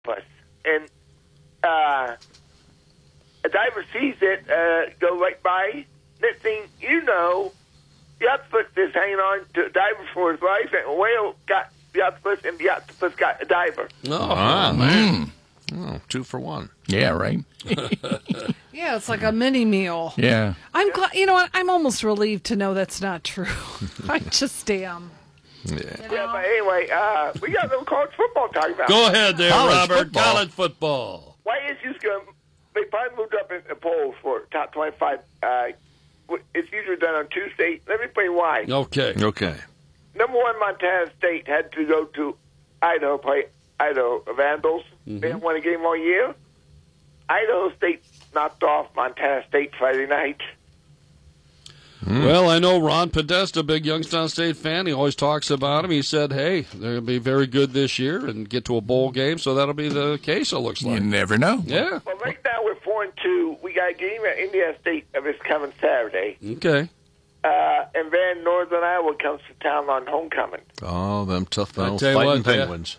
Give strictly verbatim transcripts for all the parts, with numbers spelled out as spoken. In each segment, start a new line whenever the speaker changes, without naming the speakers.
octopus, and uh, a diver sees it uh, go right by. Next thing you know, the octopus is hanging on to a diver for his life, and a whale got the octopus, and the octopus got a diver.
Oh, ah, man.
Oh, two for one.
Yeah, right.
Yeah, it's like a mini meal.
Yeah.
I'm glad. You know what? I'm almost relieved to know that's not true. I just am.
Yeah.
You know?
Yeah, but anyway, uh, we got a little college football to talk about.
Go ahead there,
College
Robert.
football.
College football.
Why is you going to... They probably moved up in the polls for top twenty-five. Uh, it's usually done on Tuesday. Let me tell you why.
Okay.
Okay.
Number one, Montana State had to go to Idaho, play Idaho Vandals.
Mm-hmm.
They didn't win a game all year. Idaho State knocked off Montana State Friday night.
Mm. Well, I know Ron Podesta, big Youngstown State fan. He always talks about him. He said, hey, they're going to be very good this year and get to a bowl game, so that'll be the case, it looks like.
You never know.
Yeah.
Well, right now we're four and two. We got a game at Indiana State this coming Saturday.
Okay.
Uh, and then Northern Iowa comes to town on homecoming.
Oh, them tough
I
little
tell you
fighting
what, yeah.
penguins.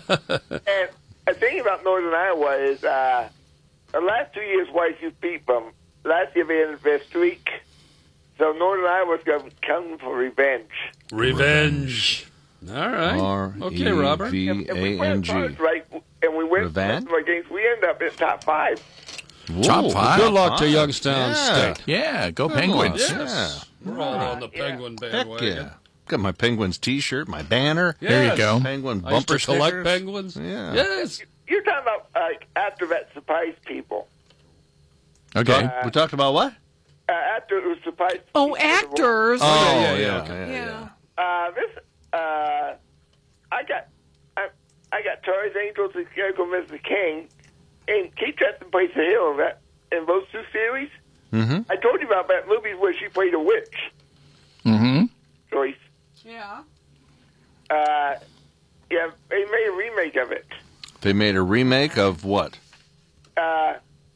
And the thing about Northern Iowa is uh, the last two years, Y S U beat them. Last year they ended their streak. So Northern Iowa's going to come for revenge.
Revenge. All right.
R
Okay, Robert.
E
If, if
V
we
A
win
N G.
cards right, and we win the
Revenge?
rest of our games, we end up in top five.
Top five.
Good luck to
Five.
Youngstown
Yeah.
State.
Yeah, go
Good
Penguins.
luck.
Yes. We're all on the Penguin
Heck
bandwagon.
yeah. Got my Penguins T-shirt, my banner.
Yes.
There you go.
Penguin
I used
bumper
to collect
stickers.
penguins.
Yeah.
Yes.
You're talking about like after that surprised people.
Okay.
we talked about what?
Uh, after it was surprised.
Oh,
people.
actors.
Oh,
yeah,
yeah,
yeah,
okay.
yeah.
Uh, this, uh, I got, I, I got Charlie's Angels and Jericho Mister King, and Kate Jackson plays the hero of that in those two series.
Mm-hmm.
I told you about that movie where she played a witch,
Mm-hmm.
Joyce.
Yeah.
Uh, yeah, they made a remake of it.
They made a remake of what?
Uh,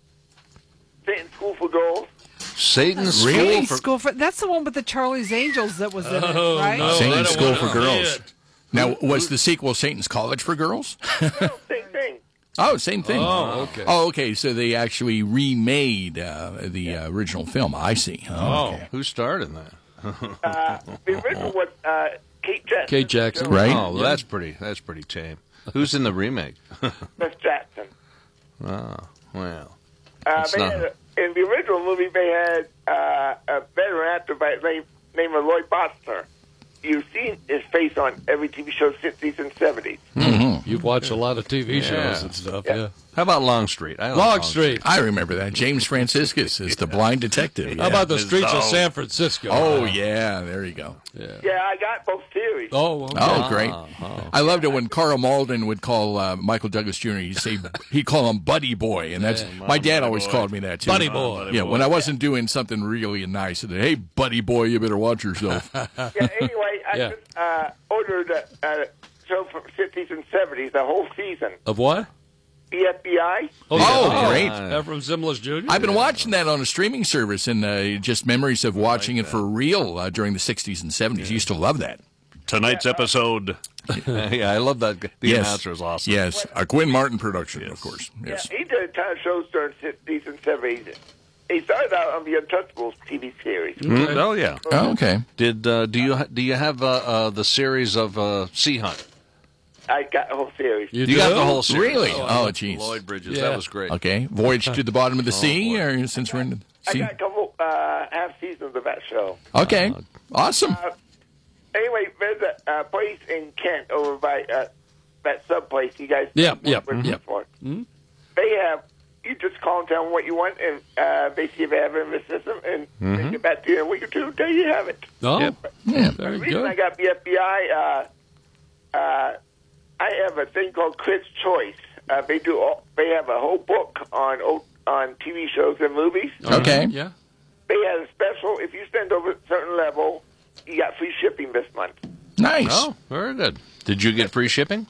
Satan's School for Girls.
Satan's
Really?
School for...
School for that's the one with the Charlie's Angels that was in
Oh,
it, right?
no.
Satan's
I don't
School
wanna
for
see
Girls.
it.
Now, was the sequel Satan's College for Girls?
No, same thing.
Oh, same thing.
Oh, okay.
Oh, okay. So they actually remade uh, the uh, original film. I see. Oh, okay.
Who starred in that?
Uh, the original was uh, Kate Jackson.
Kate Jackson.
Right.
Oh, well, that's pretty. That's pretty tame. Who's in the remake?
Miss Jackson.
Oh, well.
Uh,
It's
they
not-
had a, in the original movie, they had uh, a veteran actor by the name, name of Lloyd Boster. You've seen his face on every T V show since the seventies.
You've watched a lot of T V
Yeah.
shows and stuff, yeah.
How about Longstreet? I like
Longstreet.
I remember that. James Franciscus is the blind detective.
How about the
Miz
streets of
Zoe.
San Francisco?
Oh, yeah. There you go.
Yeah.
Yeah, I got both series.
Oh, okay.
Oh, great. I loved it when Carl Malden would call uh, Michael Douglas Junior He'd say, he'd call him Buddy Boy. And that's, my dad always called me that, too.
Buddy Boy.
Yeah, when I wasn't doing something really nice, I'd say, hey, Buddy Boy, you better watch yourself.
Yeah, anyway, I
Yeah.
just uh, ordered a, a show from sixties and seventies, the whole season.
Of what?
The F B I.
Oh, great.
Ephraim Zimbalist Junior
I've been watching that on a streaming service, and uh, just memories of watching it for real uh, during the sixties and seventies. I used to love that.
Tonight's episode. yeah, I love that. The
Yes.
announcer is awesome.
Yes, a Quinn Martin production, of course. Yes.
Yeah, he did a ton of shows during sixties and seventies. He started out on the Untouchables T V series.
Mm, oh yeah.
Oh, okay.
Did uh, do you do you have uh, uh, the series of uh, Sea Hunt?
I got the whole series.
You,
You
do?
got the whole series.
Really?
Oh,
Oh, jeez.
Lloyd Bridges.
Yeah.
That was great.
Okay. Voyage to the Bottom of the Sea,
boy.
or since we're in the
I
sea?
got a couple uh, half seasons of that show.
Okay. Awesome.
Uh, anyway, there's a uh, place in Kent over by uh, that sub place you guys
Yeah, yeah,
were
mhm.
for. They have, you just call and tell them what you want, and uh, they see if they have it in the system, and they get back to you in a week or two until you have it.
Oh,
Yep.
Yeah.
very
The reason I
good.
got the F B I, uh, uh, I have a thing called Chris Choice. Uh, they do. All, they have a whole book on old- on T V shows and movies.
Okay.
Yeah.
They had a special. If you spend over a certain level, you got free shipping this month.
Nice.
Oh, very good. Did you get free shipping?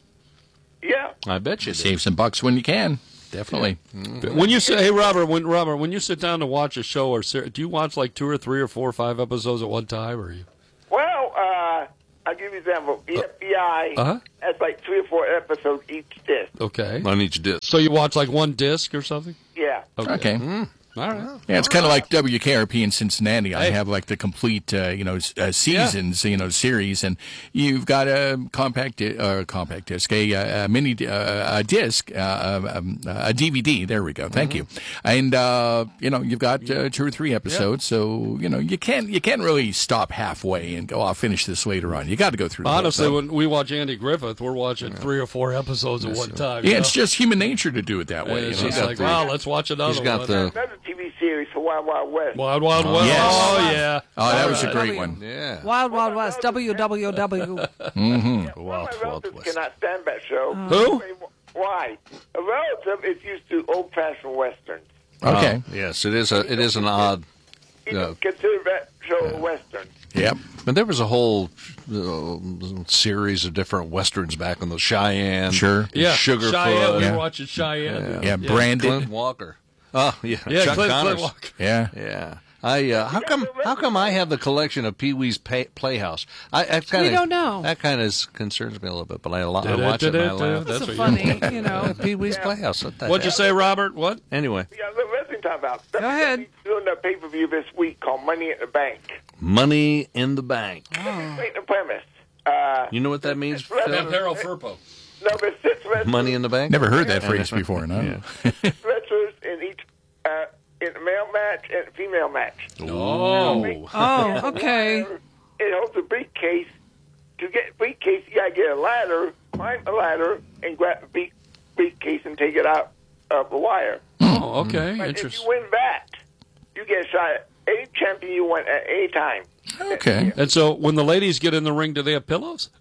Yeah.
I bet you did.
Save some bucks when you can. Definitely.
When you say, hey Robert, when Robert, when you sit down to watch a show or ser- do you watch like two or three or four or five episodes at one time, or you?
Well, uh, I I'll give you an example. The F B I
Uh-huh.
has like three or four episodes each disc.
Okay.
On each disc.
So you watch like one disc or something?
Yeah.
Okay.
All right.
Yeah, it's kind of like W K R P in Cincinnati. I
Hey.
have like the complete, uh, you know, s- uh, seasons, you know, series, and you've got a compact, di- uh, compact disc, a, uh, a mini di- uh, a disc, uh, um, a D V D. There we go. Thank you. And uh, you know, you've got uh, two or three episodes, so you know, you can't you can't really stop halfway and go, "I'll finish this later on." You got to go through. the whole
Honestly,
thing.
when we watch Andy Griffith, we're watching three or four episodes at one time.
yeah,
you
it's
know?
just human nature to do it that way.
It's
you know?
just
got
like,
the-
wow, let's watch another
He's got
one.
the
Another T V series for Wild Wild West.
Wild Wild West.
Yes.
Oh, yeah.
Oh, that was a
All
great
W.
one.
yeah.
Wild Wild West, W W W.
One of my relatives cannot stand that show.
Who?
Why? A relative is used to old-fashioned westerns.
Okay.
Oh, yes, it is a it is an odd.
He
Yeah.
don't consider that show a western.
Yep.
But there was a whole uh, series of different westerns back on the Cheyenne.
Sure.
Yeah.
Sugarfoot.
Cheyenne. We
Yeah.
were watching Cheyenne.
Yeah, branded.
Clint Walker. Oh yeah.
Yeah,
Chuck
Clint,
Connors.
Clint Walker.
Yeah.
Yeah. I uh, how come how come I have the collection of Pee Wee's Pay, Playhouse? I, I kinda,
We don't know.
That kind of concerns me a little bit, but I, lo- I watch it and I laugh.
That's
That's so
what you-
funny, you know.
Pee Wee's Playhouse. What the
What'd you
heck?
say, Robert? What?
Anyway,
We got a little wrestling time about.
Go ahead.
He's doing a pay-per-view this week called Money at the Bank.
Money in the Bank.
Explain the premise. Uh,
You know what that means,
That's
Phil?
Harold
Furpo.
no, there's six wrestlers,
Money in the Bank.
Never heard that phrase before. No.
six wrestlers in each, uh, in a male match and a female match.
Oh.
Oh, okay.
It holds a briefcase. To get a briefcase, you gotta get a ladder, climb a ladder, and grab the brief- briefcase and take it out of the wire.
Oh, okay.
But if
Interesting.
you win that, you get a shot at any champion you want at any time.
Okay.
And so when the ladies get in the ring, do they have pillows?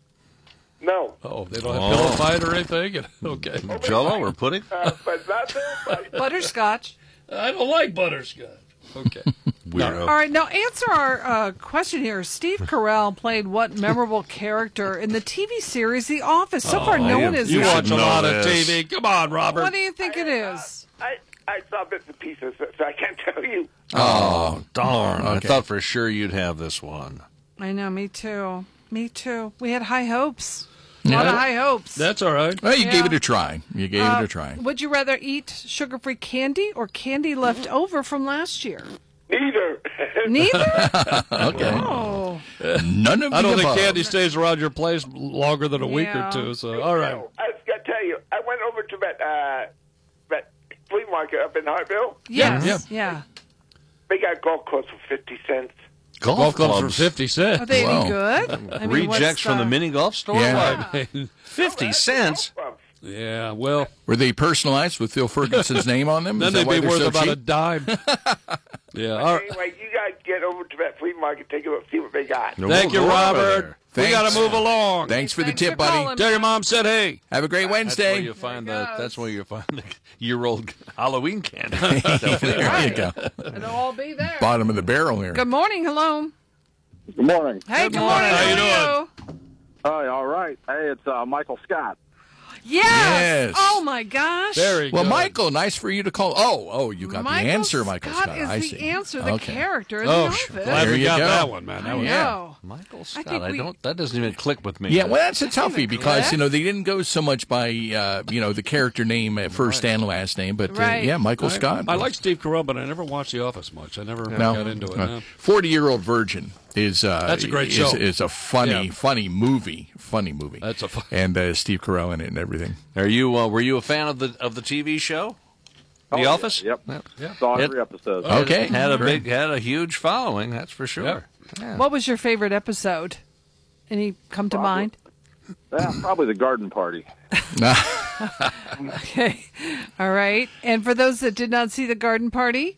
No,
Oh, they don't have
Oh.
pillow fight or anything? Okay.
Jello or pudding?
uh, but not so much.
Butterscotch.
I don't like butterscotch. Okay.
Weirdo.
All right, now answer our uh, question here. Steve Carell played what memorable character in the T V series The Office? So far, no
you-
one has.
You
You
watch a
should know
lot of
this.
T V. Come on, Robert.
What do you think it is?
I, I saw bits and pieces, so so I can't tell you.
Oh, darn. I
Okay.
thought for sure you'd have this one.
I know, me too. Me too. We had high hopes. A lot of high hopes.
That's all right.
Well, you
Yeah.
gave it a try. You gave it a try.
Would you rather eat sugar-free candy or candy left over from last year?
Neither.
Neither?
Okay.
Oh.
None of
I don't
the
think
above.
candy stays around your place longer than a week
Yeah.
or two. So, all right.
No, I just got to tell you, I went over to that, uh, that flea market up in Hartville.
Yes.
Yeah.
Yeah.
They got golf clubs for fifty cents.
Golf,
Golf clubs
clubs.
for fifty
Are
cents.
they
Wow.
any good? I mean, what's
Rejects from the mini golf store?
Yeah.
What? fifty cents?
Golf clubs.
Yeah, well,
Were they personalized with Phil Ferguson's name on them?
then
Is that
they'd
why
be
they're
worth
so
about a
cheap?
dime. Yeah. All right.
Anyway, you guys get over to that flea market, take a look, see what they got.
No,
Thank you,
we'll go over
Robert.
there.
We
Thanks.
got to move along.
Thanks for the
Thanks
tip,
for
buddy.
calling.
Tell your mom said hey.
Have a great
That's where
Wednesday.
you find
There it
the.
goes.
That's where you find the year-old Halloween candy.
There you go.
It'll all be there.
Bottom of the barrel here.
Good morning. Hello.
Good morning.
Hey,
Good
good,
morning.
morning.
How you
How are
doing?
Hi, all right. Hey, it's uh, Michael Scott.
Yes.
Yes.
Oh my gosh.
Very
Well,
good.
Michael, nice for you to call. Oh, oh, you got
Michael
the answer, Michael
Scott.
Scott.
is
I
the
see.
answer. The
Okay.
character in
Oh,
the
sure.
office.
Glad
There
we
you
got
go.
that one, man. That
I
was
know.
Michael
I
Scott.
think
I,
we-
don't. That doesn't even click with me.
Yeah, well, that's a toughie
Even
because
click.
you know they didn't go so much by uh, you know the character name at first and last name, but uh,
Right.
yeah, Michael Scott.
I like Steve Carell, but I never watched The Office much. I never
no.
got into it. no.
Forty-year-old virgin is uh,
That's a great
is,
show.
Is a funny,
Yeah.
funny movie. Funny movie.
That's a fu-
and uh, Steve Carell in it and everything.
Are you? Uh, were you a fan of the of the T V show, The
Oh, yeah.
Office?
Yep.
Yeah.
Saw
It-
every episode.
Okay,
Had a
great.
big, had a huge following. That's for sure. Yeah.
What was your favorite episode? Any come to mind?
Yeah, probably the garden party.
Okay. All right. And for those that did not see the garden party,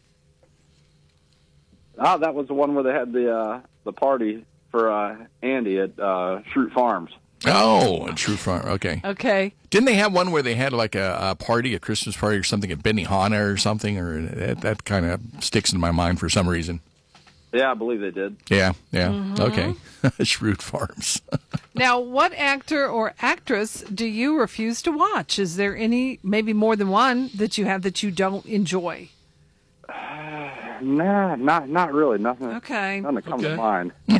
Ah, that was the one where they had the uh, the party for uh, Andy at uh, Shroot Farms.
Oh, a True Farm. Okay.
okay.
Didn't they have one where they had like a, a party, a Christmas party or something at Benihana or something? Or that, that kind of sticks in my mind for some reason.
Yeah, I believe they did.
Yeah, yeah. Okay. Shroot Farms.
Now, what actor or actress do you refuse to watch? Is there any, maybe more than one, that you have that you don't enjoy?
Nah, not not really. Nothing.
Okay.
Nothing that comes
Okay.
to mind.
Okay.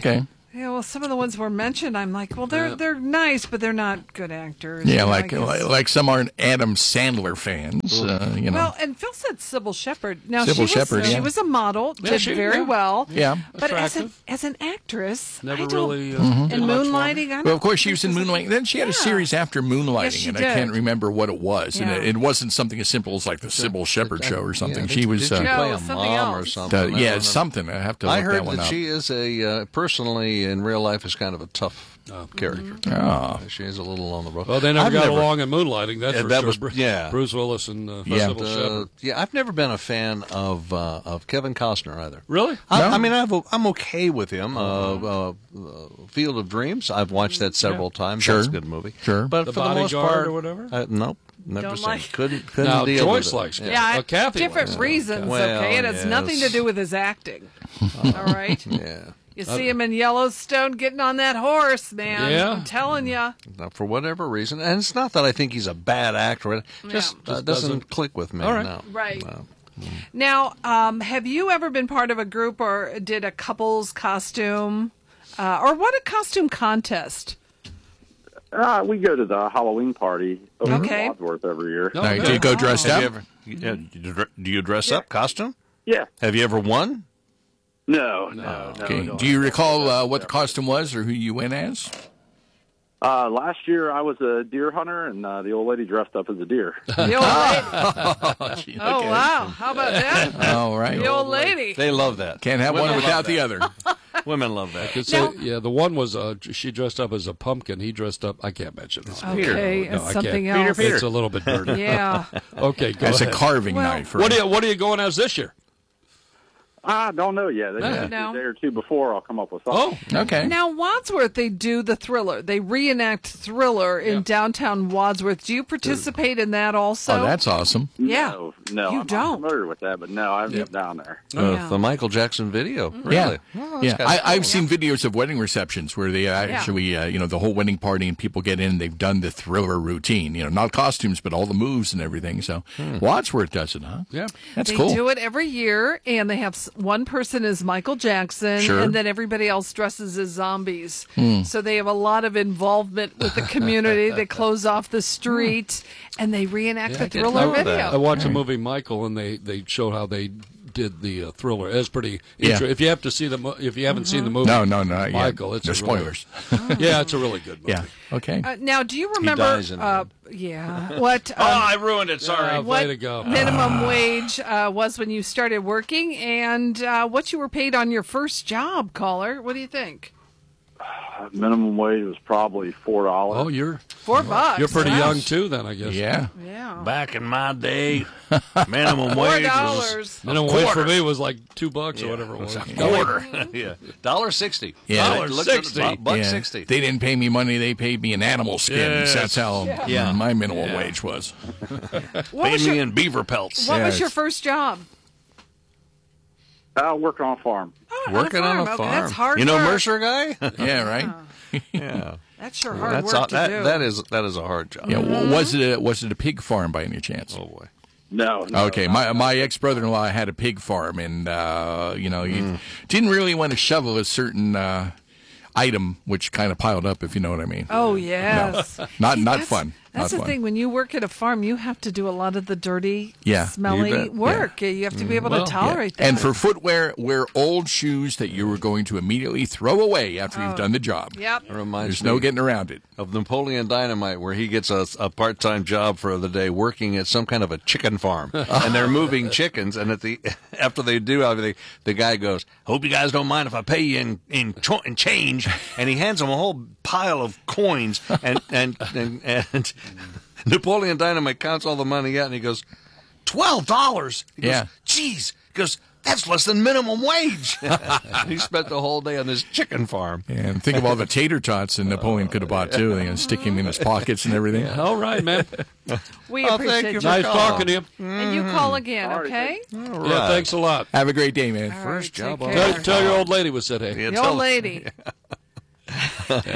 Yeah, well, some of the ones were mentioned, I'm like, well, they're they're nice, but they're not good actors.
Yeah,
You know, I
like,
guess-
like like some aren't Adam Sandler fans. Uh, you know.
Well, and Phil said Sybil Shepherd. Now
Sybil
she was
Shepherd,
she
yeah.
was a model,
Yeah,
did
she-
very
yeah.
well.
Yeah.
But as an
Attractive.
as an actress,
Never
I don't,
really. Uh,
Mm-hmm.
did
and
much for me.
Moonlighting. I don't
Well, of course, she
think
was in
this is-
Moonlighting. Then she had a
Yeah.
series after Moonlighting,
Yes, she
and
did.
I can't remember what it was. And
Yeah.
it, it wasn't something as simple as like the Sybil Shepherd show or something.
Yeah,
she
did-
was.
Did she
uh,
No,
play a
something
mom or
else.
something?
uh,
I don't
yeah,
know.
it's something. I have to look
I heard
that one
that
up.
she is a uh, personally in real life is kind of a tough character.
Oh.
She is a little on the road.
Well, they never
I've
got
never-
along in Moonlighting. That's
Yeah,
for
that
sure.
was-
Bru-
yeah.
Bruce Willis and uh,
Yeah.
Sybil
Uh,
Shepherd.
yeah, I've never been a fan of uh, of Kevin Costner either.
Really?
I,
No?
I mean, I've, I'm okay with him. Uh, uh, uh, Field of Dreams, I've watched that several times.
Sure.
That's a good movie.
Sure.
But
The
for the most
Bodyguard
part,
or whatever?
Uh, nope, never
Don't
seen.
like-
it. Couldn't couldn't
Now,
deal
Joyce
with it.
likes it.
Yeah,
Uh, Kathy
different
likes it.
reasons.
Well,
okay, it has nothing to
yes.
do with his acting. All right.
Yeah.
You see him in Yellowstone getting on that horse, man.
Yeah.
I'm telling you.
Now, for whatever reason, and it's not that I think he's a bad actor. It just,
Yeah.
uh,
Just
doesn't,
doesn't-
click with me.
All right.
No.
Right.
No.
Now, um, have you ever been part of a group or did a couple's costume uh, or what a costume contest?
Uh, we go to the Halloween party over
Okay.
in Wadsworth every year.
No,
All right,
okay.
do you go dressed
Have
up?
you ever? Yeah, do you dr- do you dress up costume?
Yeah.
Have you ever won?
No, no, no.
Okay.
no,
Do you
no.
recall uh, what the costume was or who you went as?
Uh, last year I was a deer hunter, and uh, the old lady dressed up as a deer.
The old lady. Oh, wow. How about that?
All right.
The old lady.
They love that.
Can't have one
Women
without
love
the
that.
other.
Women love that.
Could say, yeah, the one was uh, she dressed up as a pumpkin. He dressed up. I can't mention it.
Okay,
No,
as
I
something
can't.
else.
It's a little bit dirty.
Yeah.
Okay, go
As a
ahead.
carving
Well,
knife.
What
right?
are you What are you going as this year?
I don't know yet. They
Yeah.
a
No.
day or two before I'll come up with
Oh,
something.
Okay.
Now, Wadsworth, they do the Thriller. They reenact Thriller in
Yeah.
downtown Wadsworth. Do you participate in that also?
Oh, that's awesome.
Yeah.
No, no,
You
I'm
don't.
not familiar with that, but no, I've been down there.
Uh,
Yeah.
The Michael Jackson video. Really?
Yeah,
Oh, that's
yeah.
kinda
I,
cool.
I've seen videos of wedding receptions where they actually, uh, you know, the whole wedding party and people get in. They've done the Thriller routine. You know, not costumes, but all the moves and everything. So Wadsworth does it, huh?
yeah.
That's
They
cool.
do it every year, and they have s- one person is Michael Jackson,
Sure.
and then everybody else dresses as zombies.
Hmm.
So they have a lot of involvement with the community. They close off the street, and they reenact the
didn't
Thriller
know that.
video.
I watched the movie Michael, and they they showed how they did the uh, Thriller. It's pretty.
Yeah.
Intro- if you have to see the mo- if you haven't seen the movie,
No, no, no. not yet.
Michael. It's
no
a
spoilers.
Really, yeah, it's a really good movie.
Yeah. Okay.
Uh, now, do you remember?
dies in the
uh, yeah. What? Um,
I ruined it. Sorry.
Uh,
what
way to go.
minimum wage uh, was when you started working, and uh, what you were paid on your first job, caller? What do you think?
Uh, minimum wage was probably four dollars.
Oh, you're
Four bucks.
you're pretty
Wow.
young too, then I guess.
yeah.
Yeah.
Back in my day, minimum
Four
wage was
dollars.
Minimum wage for me was like two bucks or whatever it was.
a quarter. yeah, dollar sixty.
Yeah.
Dollar sixty. Buck
Yeah.
sixty.
They didn't pay me money. They paid me in animal skins.
Yes.
That's how
Yeah.
my minimum
Yeah.
wage was.
What
Paid
was
me
your,
in beaver pelts.
what
Yeah,
was your
it's-
first job?
I worked on a farm.
Oh,
Working on a
Okay,
farm.
that's hard
You know
work.
Mercer guy?
Yeah. Right.
yeah.
That's sure hard
That's
work
a,
to
that,
do.
that is that is a hard job.
Yeah. w Was it a, was it a pig farm by any chance?
Oh boy.
No. no
Okay,
not-
my my ex brother in law had a pig farm, and uh, you know, you didn't really want to shovel a certain uh, item, which kind of piled up, if you know what I mean.
Oh yes.
Not
See,
not
that's-
fun.
That's
not
the
fun.
thing. When you work at a farm, you have to do a lot of the dirty,
Yeah, you
smelly
bet.
work. You have to be able
Well,
to
yeah.
tolerate that.
And for footwear, wear old shoes that you were going to immediately throw away after you've done the job.
Yep.
It reminds
There's
me
no getting around it.
of Napoleon Dynamite, where he gets a, a part-time job for the day working at some kind of a chicken farm, and they're moving chickens. And at the after they do everything, the guy goes, "Hope you guys don't mind if I pay you in in, cho- in change." And he hands him a whole pile of coins, and and and. and Napoleon Dynamite counts all the money out, and he goes, twelve dollars. He goes,
Yeah.
Jeez. He goes, that's less than minimum wage. He spent the whole day on this chicken farm.
And think of all the tater tots that Napoleon could have bought too. You know, stick him in his pockets and everything.
All right, man.
We
Oh,
appreciate
thank you
you.
for
Nice
calling.
talking to you.
And you call again,
All right,
okay?
All
Yeah,
right.
thanks a lot.
Have a great day, man.
First
All right,
job
take
on
Tell, tell your old lady we said hey.
Yeah,
The
tell-
old lady.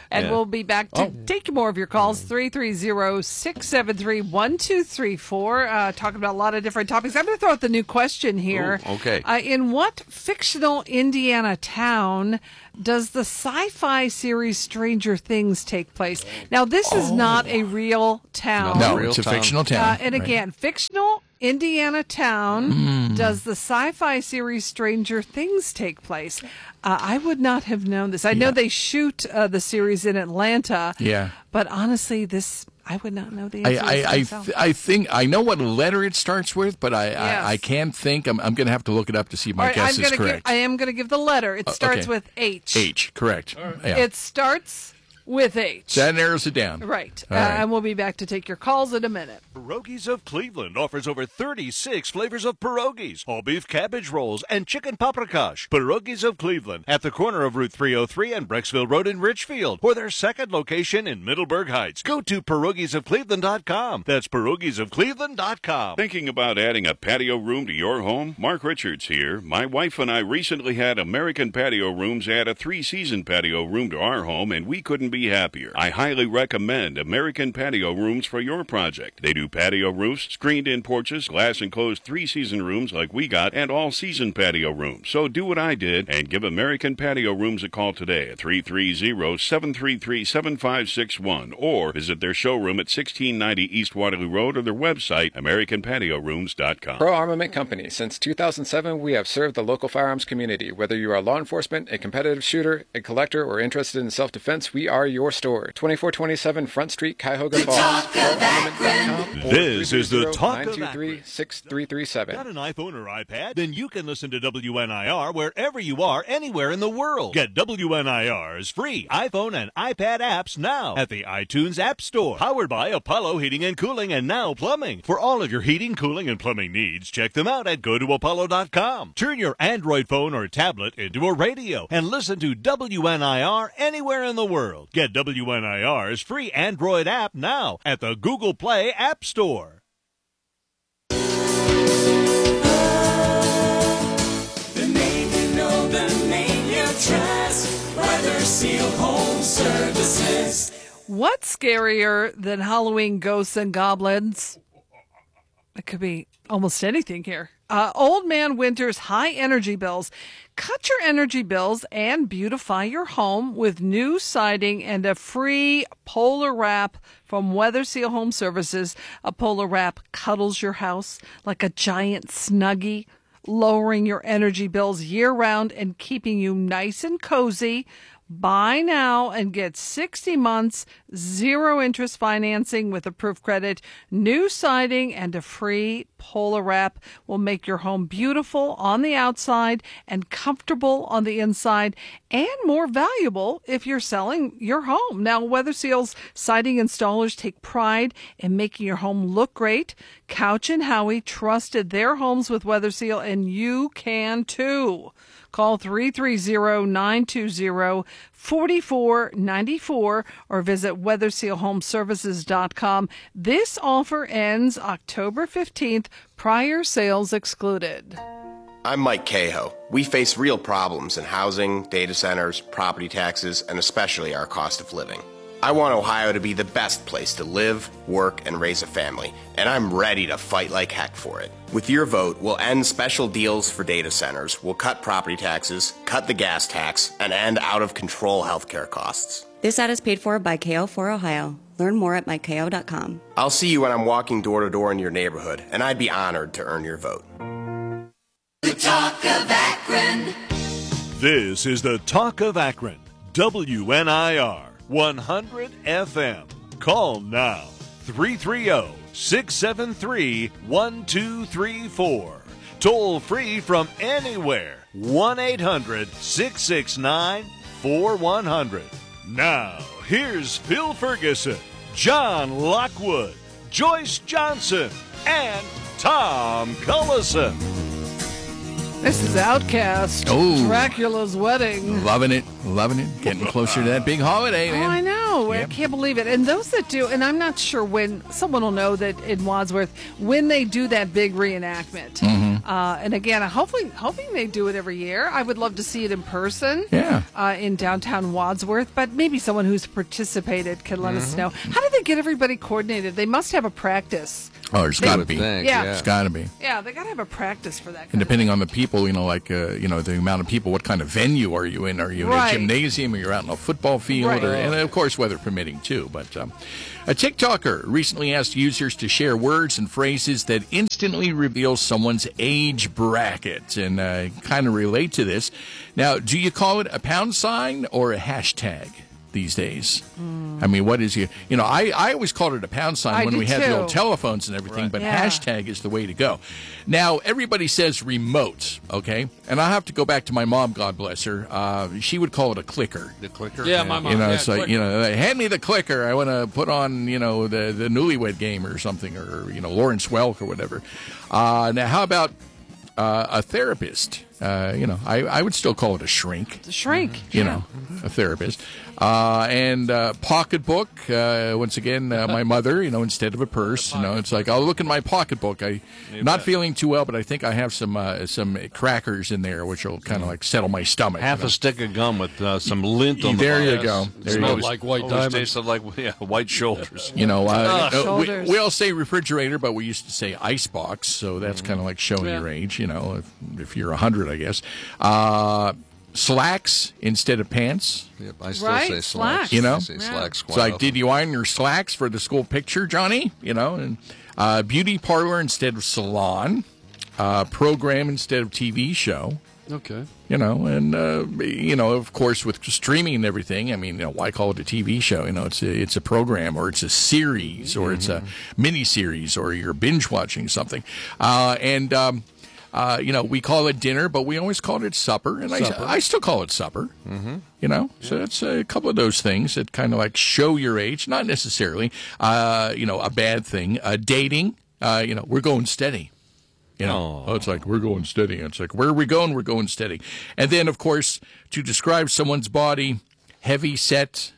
And
Yeah.
we'll be back to
Oh.
take more of your calls, three three zero, six seven three, one two three four, uh, talking about a lot of different topics. I'm going to throw out the new question here.
Ooh, okay.
Uh, in what fictional Indiana town does the sci-fi series Stranger Things take place? Now, this is not a real town.
No,
Real
it's a
town.
fictional town.
Uh, and
Right.
again, fictional Indiana town does the sci-fi series Stranger Things take place? Uh, I would not have known this. I know
Yeah.
they shoot uh, the series in Atlanta.
Yeah.
But honestly, this I would not know the
I,
answer.
I, I,
myself.
th- I think I know what letter it starts with, but I,
Yes.
I, I can't think. I'm, I'm going to have to look it up to see if my
All right,
guess
I'm
is
gonna
correct.
Give, I am going to give the letter. It
Uh,
starts
okay.
with H.
H, correct. Yeah.
It starts with H.
That narrows it down.
Right.
All
Uh,
right.
and we'll be back to take your calls in a minute.
Pierogies of Cleveland offers over thirty-six flavors of pierogies, all beef cabbage rolls, and chicken paprikash. Pierogies of Cleveland at the corner of Route three oh three and Brecksville Road in Richfield, or their second location in Middleburg Heights. Go to pierogies of cleveland dot com. That's pierogies of cleveland dot com.
Thinking about adding a patio room to your home? Mark Richards here. My wife and I recently had American Patio Rooms add a three-season patio room to our home, and we couldn't be happier. I highly recommend American Patio Rooms for your project. They do patio roofs, screened-in porches, glass-enclosed three-season rooms like we got, and all-season patio rooms. So do what I did and give American Patio Rooms a call today at three three zero, seven three three, seven five six one or visit their showroom at sixteen ninety East Waterloo Road or their website, american patio rooms dot com.
Pro Armament Company. Since two thousand seven, we have served the local firearms community. Whether you are law enforcement, a competitive shooter, a collector, or interested in self-defense, we are your store. twenty-four twenty-seven Front Street, Cuyahoga Falls. pro armament dot com
This is the Talk of
nine two three,
Akron.
six three three seven.
Got an iPhone or iPad? Then you can listen to W N I R wherever you are, anywhere in the world. Get W N I R's free iPhone and iPad apps now at the iTunes App Store. Powered by Apollo Heating and Cooling and Now Plumbing. For all of your heating, cooling, and plumbing needs, check them out at go to apollo dot com. Turn your Android phone or tablet into a radio and listen to W N I R anywhere in the world. Get W N I R's free Android app now at the Google Play App Store.
The name you know, the name you trust. Weather Seal Home Services.
What's scarier than Halloween ghosts and goblins? It could be almost anything here. Uh, Old Man Winter's high energy bills. Cut your energy bills and beautify your home with new siding and a free Polar Wrap from Weather Seal Home Services. A Polar Wrap cuddles your house like a giant snuggie, lowering your energy bills year round and keeping you nice and cozy. Buy now and get sixty months, zero interest financing with approved credit. New siding and a free Polar Wrap will make your home beautiful on the outside and comfortable on the inside and more valuable if you're selling your home. Now, Weather Seal's siding installers take pride in making your home look great. Couch and Howie trusted their homes with Weather Seal, and you can too. Call three three zero, nine two zero, four four nine four or visit weather seal home services dot com. This offer ends October fifteenth, prior sales excluded.
I'm Mike Cahoe. We face real problems in housing, data centers, property taxes, and especially our cost of living. I want Ohio to be the best place to live, work, and raise a family, and I'm ready to fight like heck for it. With your vote, we'll end special deals for data centers, we'll cut property taxes, cut the gas tax, and end out-of-control healthcare costs.
This ad is paid for by K O for Ohio. Learn more at mike k o dot com.
I'll see you when I'm walking door to door in your neighborhood, and I'd be honored to earn your vote.
The Talk of Akron.
This is the Talk of Akron, W N I R one hundred F M. Call now, three three zero, six seven three, one two three four. Toll free from anywhere, one eight hundred, six six nine, four one zero zero. Now, here's Phil Ferguson, John Lockwood, Joyce Johnson, and Tom Cullison.
This is Outcast.
Oh.
Dracula's Wedding.
Loving it, loving it. Getting closer to that big holiday,
Oh,
man.
I know.
Yep.
I can't believe it. And those that do, and I'm not sure when, someone will know that in Wadsworth, when they do that big reenactment,
Mm-hmm.
Uh, and again, hopefully, hoping they do it every year. I would love to see it in person.
Yeah.
Uh, in downtown Wadsworth, but maybe someone who's participated can let us know. How do they get everybody coordinated? They must have a practice.
Oh, there's
They-
got to be.
Yeah. Yeah.
There's got to be.
Yeah, they got to have a practice for that.
And depending on the people, you know, like, uh, you know, the amount of people, what kind of venue are you in? Are you in
Right.
a gymnasium? Are you out in a football field?
Right.
Or, and, of course, weather permitting, too. But um, a TikToker recently asked users to share words and phrases that instantly reveal someone's age bracket and uh, kind of relate to this. Now, do you call it a pound sign or a hashtag these days? I mean, what is you? You know, I, I always called it a pound sign
I
when
do
we had
too.
the old telephones and everything,
Right.
but
Yeah.
hashtag is the way to go. Now, everybody says remote, okay? And I have to go back to my mom, God bless her. Uh, she would call it a clicker.
The clicker.
Yeah, my mom.
You know,
yeah,
it's like,
quick.
you know, hand me the clicker. I want to put on, you know, the, the Newlywed Game or something, or, you know, Lawrence Welk or whatever. Uh, now, how about uh, a therapist? Uh, you know, I, I would still call it a shrink.
It's a shrink.
You
yeah.
know, a therapist. Uh, and uh, pocketbook, uh, once again, uh, my mother, you know, instead of a purse, you know, it's like, I'll look in my pocketbook. I'm not feeling too well, but I think I have some uh, some crackers in there, which will kind of like settle my stomach.
Half
you know?
a stick of gum with uh, some lint on the
There you
bottom.
go.
Yes.
There you
Smelled
go.
like white
Always
diamonds.
tasted like yeah, white shoulders.
You know, uh, uh, we,
Shoulders.
we all say refrigerator, but we used to say icebox, so that's kind of like showing
Yeah.
your age, you know, if, if you're one hundred, I guess. Uh, slacks instead of pants.
Yep, I still
Right,
say
slacks.
slacks.
You know?
I say
Yeah.
slacks
It's
quite
like,
often.
did you iron your slacks for the school picture, Johnny? You know, and uh, beauty parlor instead of salon, uh, program instead of T V show.
Okay.
You know, and uh, you know, of course, with streaming and everything, I mean, you know, why call it a T V show? You know, it's a, it's a program, or it's a series, or it's a mini series, or you're binge watching something, uh, and. Um, Uh, you know, we call it dinner, but we always called it supper, and
Supper.
I, I still call it supper. Mm-hmm. You know, so it's a couple of those things that kind of like show your age, not necessarily, uh, you know, a bad thing. Uh, dating, uh, you know, we're going steady. You know, oh, it's like we're going steady. It's like where are we going? We're going steady. And then, of course, to describe someone's body, heavy set.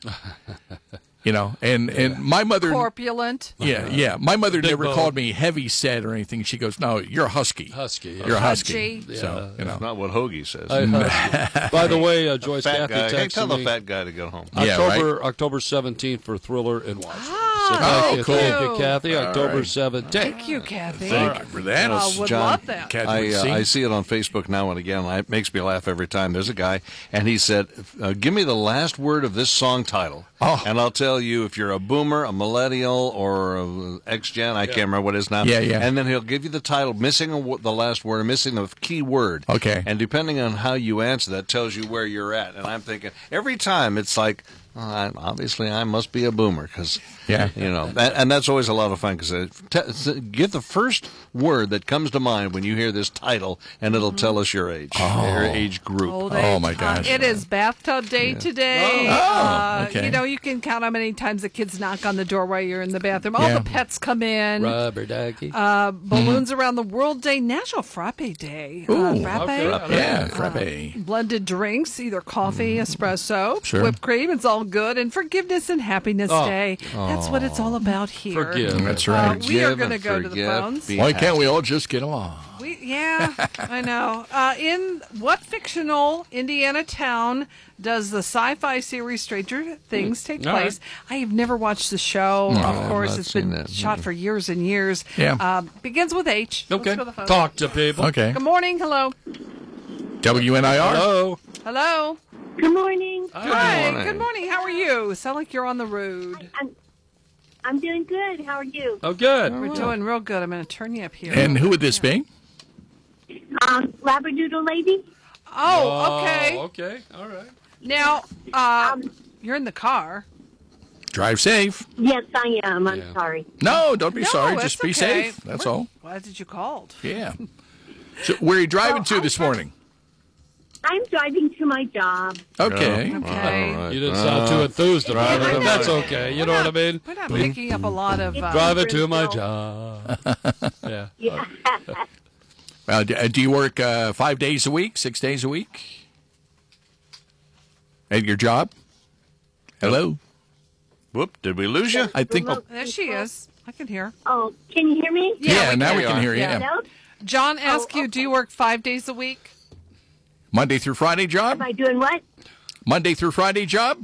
You know, and, and my mother.
Corpulent.
Yeah, yeah. My mother
Big
never
bone.
called me heavy set or anything. She goes, "No, you're a husky.
Husky. Yeah.
You're a husky."
Pudgy.
So you know,
That's not what Hoagie says.
I- uh, by the way, uh, Joyce
fat
Kathy
guy. Hey,
texted
tell the
me
fat guy to go home.
Yeah,
October October seventeenth for Thriller and Watch. So thank
Ah,
you,
cool.
thank you, Kathy.
All
October
right.
seventeenth.
Thank you, Kathy.
thank you for that.
Uh, would
John,
love that.
Kathy
I,
would
uh,
see.
I see it on Facebook now and again. and It makes me laugh every time. There's a guy, and he said, uh, "Give me the last word of this song title,
Oh.
and I'll tell you if you're a boomer, a millennial, or a X-Gen. I can't remember what it is now.
Yeah, yeah.
And then he'll give you the title, missing a w- the last word, missing the key word.
Okay.
And depending on how you answer, that tells you where you're at. And I'm thinking every time it's like. Well, I, obviously, I must be a boomer because,
Yeah.
you know, and, and that's always a lot of fun because uh, t- give the first word that comes to mind when you hear this title, and it'll tell us your age, your age group.
Old
Oh,
age.
my gosh.
Uh, it is bathtub day today.
Oh,
uh,
okay.
You know, you can count how many times the kids knock on the door while you're in the bathroom. All
Yeah.
the pets come in.
Rubber ducky.
Uh, Balloons Around the World Day, National Frappe Day. Uh,
Ooh,
frappe,
okay.
yeah, frappe.
blended drinks, either coffee, espresso,
Sure.
whipped cream. It's all good. And Forgiveness and Happiness
Oh.
Day. That's what it's all about here.
Forgive.
That's
Uh,
right.
we are
Forgive
going to
and
go to the
forget.
phones.
Be
Why
happy.
can't we all just get along?
We, yeah, I know. Uh, in what fictional Indiana town does the sci-fi series Stranger Things take
All
place? I have never watched the show.
I
of
have
course,
not
it's
seen
been
that.
shot for years and years.
Yeah.
Um, begins with H. Let's
Okay.
go to the phone.
Talk to people.
Okay.
Good morning. Hello.
W N I R.
Hello.
Hello.
Good morning.
Hi.
morning.
Good morning. How are you? Sound like you're on the road.
I'm, I'm doing good. How are you?
Oh, good.
We're doing real good. I'm going to turn you up here.
And who would this be?
Um, Labradoodle lady.
Oh, okay.
Oh, okay. All right.
Now, uh,
Um,
you're in the car.
Drive safe.
Yes, I am. I'm
Yeah.
sorry.
No, don't be
No,
sorry.
it's
Just be
okay.
safe. That's
Where-
all.
Why did you called?
Yeah. So where are you driving
Well,
to
I
this
thought-
morning?
I'm driving to my job.
Okay.
Okay.
All right.
You didn't sound too enthused about it, but that's okay. You know what I mean?
We're not picking up a lot of. Uh,
Drive it to my
Brazil.
job. Yeah.
Yeah.
Uh, do, uh, do you work uh, five days a week, six days a week? At your job? Hello?
Whoop! Did we lose you?
I think.
Remote
There she
control.
is. I can hear.
Oh, can you hear me?
Yeah,
we
now
can
we can hear you.
Yeah.
Yeah.
Hello?
John asked you, do you work five days a week?
Monday through Friday job?
Am I doing what?
Monday through Friday job?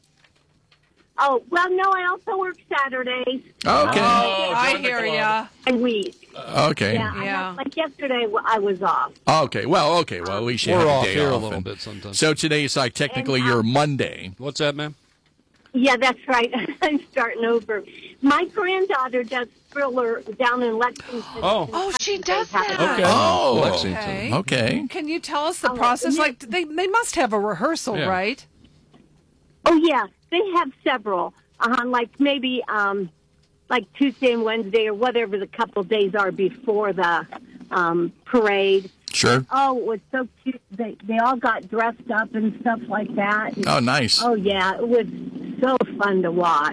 Oh, well, no, I also work Saturdays.
Okay.
Oh, I hear ya.
And week.
Okay.
Yeah. I
Yeah.
have- like yesterday, I was off.
Okay. Well, okay. Well, at least you
We're
have a
off
day
here a
off.
little
and-
bit sometimes.
So today is like technically
And, uh,
your Monday.
What's that, ma'am?
Yeah, that's right. I'm starting over. My granddaughter does Thriller down in Lexington.
Oh.
Oh, she does that.
Okay.
Oh,
Lexington.
Okay.
Can you tell us the
Oh,
process?
and
Like they they must have a rehearsal,
Yeah.
right?
Oh, yeah. They have several. Uh, like maybe um, like Tuesday and Wednesday or whatever the couple days are before the um, parade.
Sure.
Oh, it was so cute. They they all got dressed up and stuff like that.
Oh, nice.
Oh, yeah. It was so fun to watch.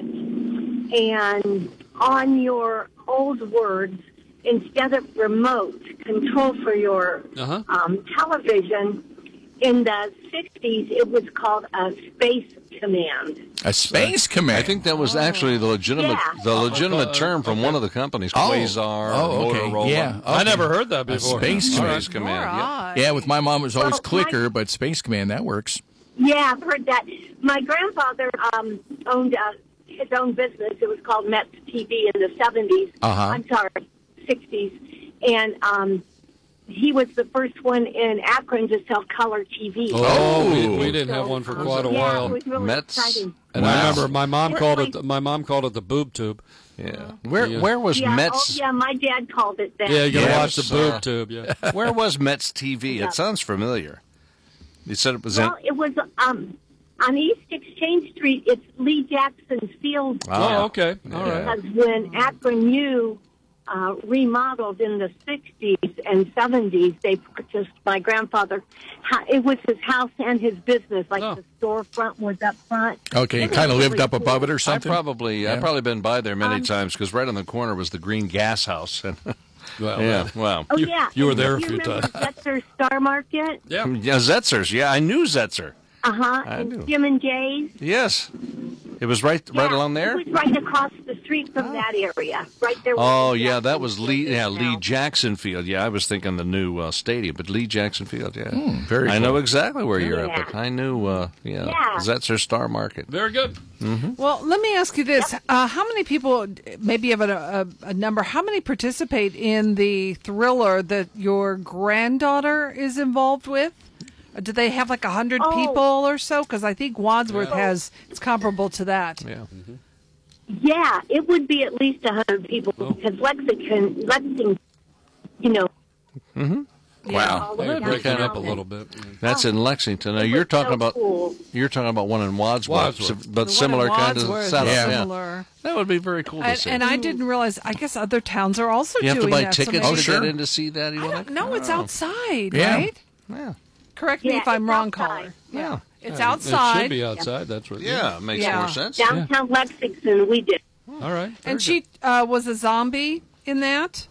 And on your old words, instead of remote control for your
Uh-huh.
um, television, in the sixties, it was called a space command.
A space command.
I think that was actually the legitimate
Yeah.
the legitimate term from one of the companies,
Oh.
Quasar,
Oh, okay.
Motorola.
Yeah.
I
Okay.
never heard that
A
before.
space
All
command.
right. Space command.
More
Yeah.
odd.
Yeah, with my mom it was always
Well,
clicker,
my-
but space command, that works.
Yeah, I've heard that. My grandfather um, owned uh, his own business. It was called Mets T V in the seventies.
Uh-huh.
I'm sorry, sixties. And um, he was the first one in Akron to sell color T V.
Oh, we,
Oh.
we didn't have one for quite a
yeah,
while.
it was really
Mets.
exciting.
And I
Wow.
remember my mom
Where-
called it. The, my mom called it the boob tube.
Yeah. Where
Yeah.
where was
Yeah,
Mets?
oh, yeah, my dad called it that.
Yeah, you gotta
Yeah,
watch the
it's,
boob
uh,
tube. Yeah.
Where was Mets T V?
Yeah.
It sounds familiar. You said it was
Well,
in.
it was um, on East Exchange Street. It's Lee Jackson Field.
Ah.
Oh, okay. All right.
Because when Akron U uh, remodeled in the sixties and seventies, they purchased my grandfather. ha- It was his house and his business. Like
Oh.
the storefront was up front.
Okay,
It
and
was
kind of lived
really
up above it or
I
something?
probably
Yeah.
I've probably been by there many
Um,
times because right on the corner was the Green Gas House. And
Well,
yeah,
that-
wow.
Oh
You-
yeah,
you were
And
there a
do you
few
remember
times.
Setzer Star Market.
Yeah.
Yeah, Zetzer's. Yeah, I knew Zetzer.
Uh huh.
I do.
And Jim and Jay's.
Yes, it was right right
Yeah,
along there.
It was right across the street from that area. Right there. where
Oh
the
yeah, that
Jackson
was
Field
Lee.
is
Yeah,
now.
Lee Jackson Field. Yeah, I was thinking the new uh, stadium, but Lee Jackson Field. Yeah,
Hmm, very
I know
cool.
exactly where you're
Yeah.
at. But I knew. Uh, yeah,
Yeah.
Zetzer Star Market.
Very good.
Well, let me ask you this: uh, how many people, maybe you have a, a, a number? How many participate in the Thriller that your granddaughter is involved with? Uh, Do they have like a hundred
Oh.
people or so? Because I think Wadsworth has it's comparable to that.
Yeah.
Yeah, it would be at least a hundred people
Oh.
because Lexington, Lexington, you know.
Wow.
all the way
They're
down
breaking
to
up a
Mountain.
little bit.
That's in Lexington. Now
It
you're
was
talking
so
about
cool.
you're talking about one in Wadsworth,
Wadsworth.
but
The
similar
one in
kind of
Wadsworth is
setup.
Yeah.
Yeah.
similar.
That would be very cool to
And,
see.
and I didn't realize. I guess other towns are also
you have to
doing
buy
that. so
tickets
maybe-
to
sure.
get in to see that.
I
Eli?
don't know. It's
Oh.
outside,
Yeah.
right?
Yeah.
Correct me
Yeah,
if I'm
it's
wrong,
outside.
caller.
Yeah.
It's
It
outside.
should be outside. That's what.
Yeah, it makes
Yeah.
more sense.
Downtown Lexington, we did.
All right. Very
And she uh, was a zombie in that.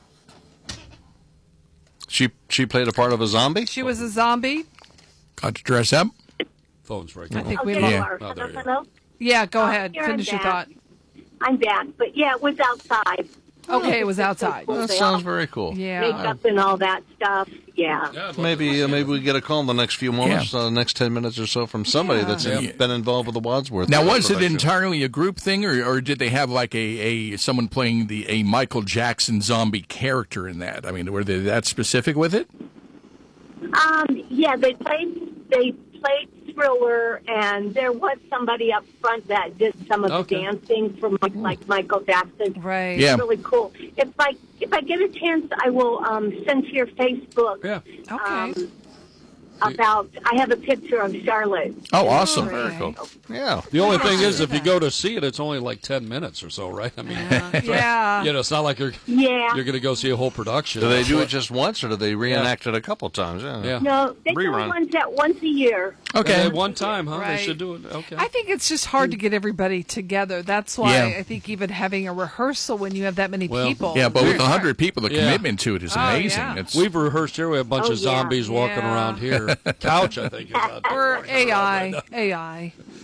She she played a part of a zombie.
She was a zombie.
Got to dress up?
good. Phone's right
I
now.
think we
Okay,
lost.
Laura,
Oh, there you
hello, hello?
Yeah, go
Oh,
ahead.
here I'm
Finish your
back.
thought.
I'm back, but yeah, it was outside.
Okay, it was outside.
That
They
sounds
all-
very cool.
Yeah.
Makeup and all that stuff. Yeah.
Maybe uh, maybe we get a call in the next few moments, uh, next ten minutes or so, from somebody
Yeah.
that's
Yeah.
been involved with the Wadsworth.
Now, was it
production.
entirely a group thing, or, or did they have like a, a someone playing the a Michael Jackson zombie character in that? I mean, were they that specific with it?
Um, yeah, they played. They played Thriller, and there was somebody up front that did some of
Okay.
the dancing for like, like Michael Jackson.
Right.
Yeah.
It's really cool. If I if I get a chance, I will um, send to your Facebook.
Yeah.
Okay.
Um, about I have a picture of Charlotte.
Oh, awesome.
Very cool. Yeah.
The only thing is, if you go to see it, it's only like ten minutes or so, right? I mean,
Yeah.
you know, it's not like you're
Yeah.
you're going to go see a whole production.
Do they do it just once, or do they reenact it a couple times? Yeah.
Yeah.
No, they do
Rerun.
ones that once a year.
Okay.
Yeah, one time, huh?
Right.
They should do it. Okay.
I think it's just hard to get everybody together. That's why
Yeah.
I think even having a rehearsal when you have that many
Well,
people.
Yeah, but with
Very
a hundred people, the
Yeah.
commitment to it is
Oh,
amazing.
yeah.
It's,
We've rehearsed here. We have a bunch
Oh,
of
yeah.
zombies walking
Yeah.
around here. Couch, I think, is out there.
Or A I. A I.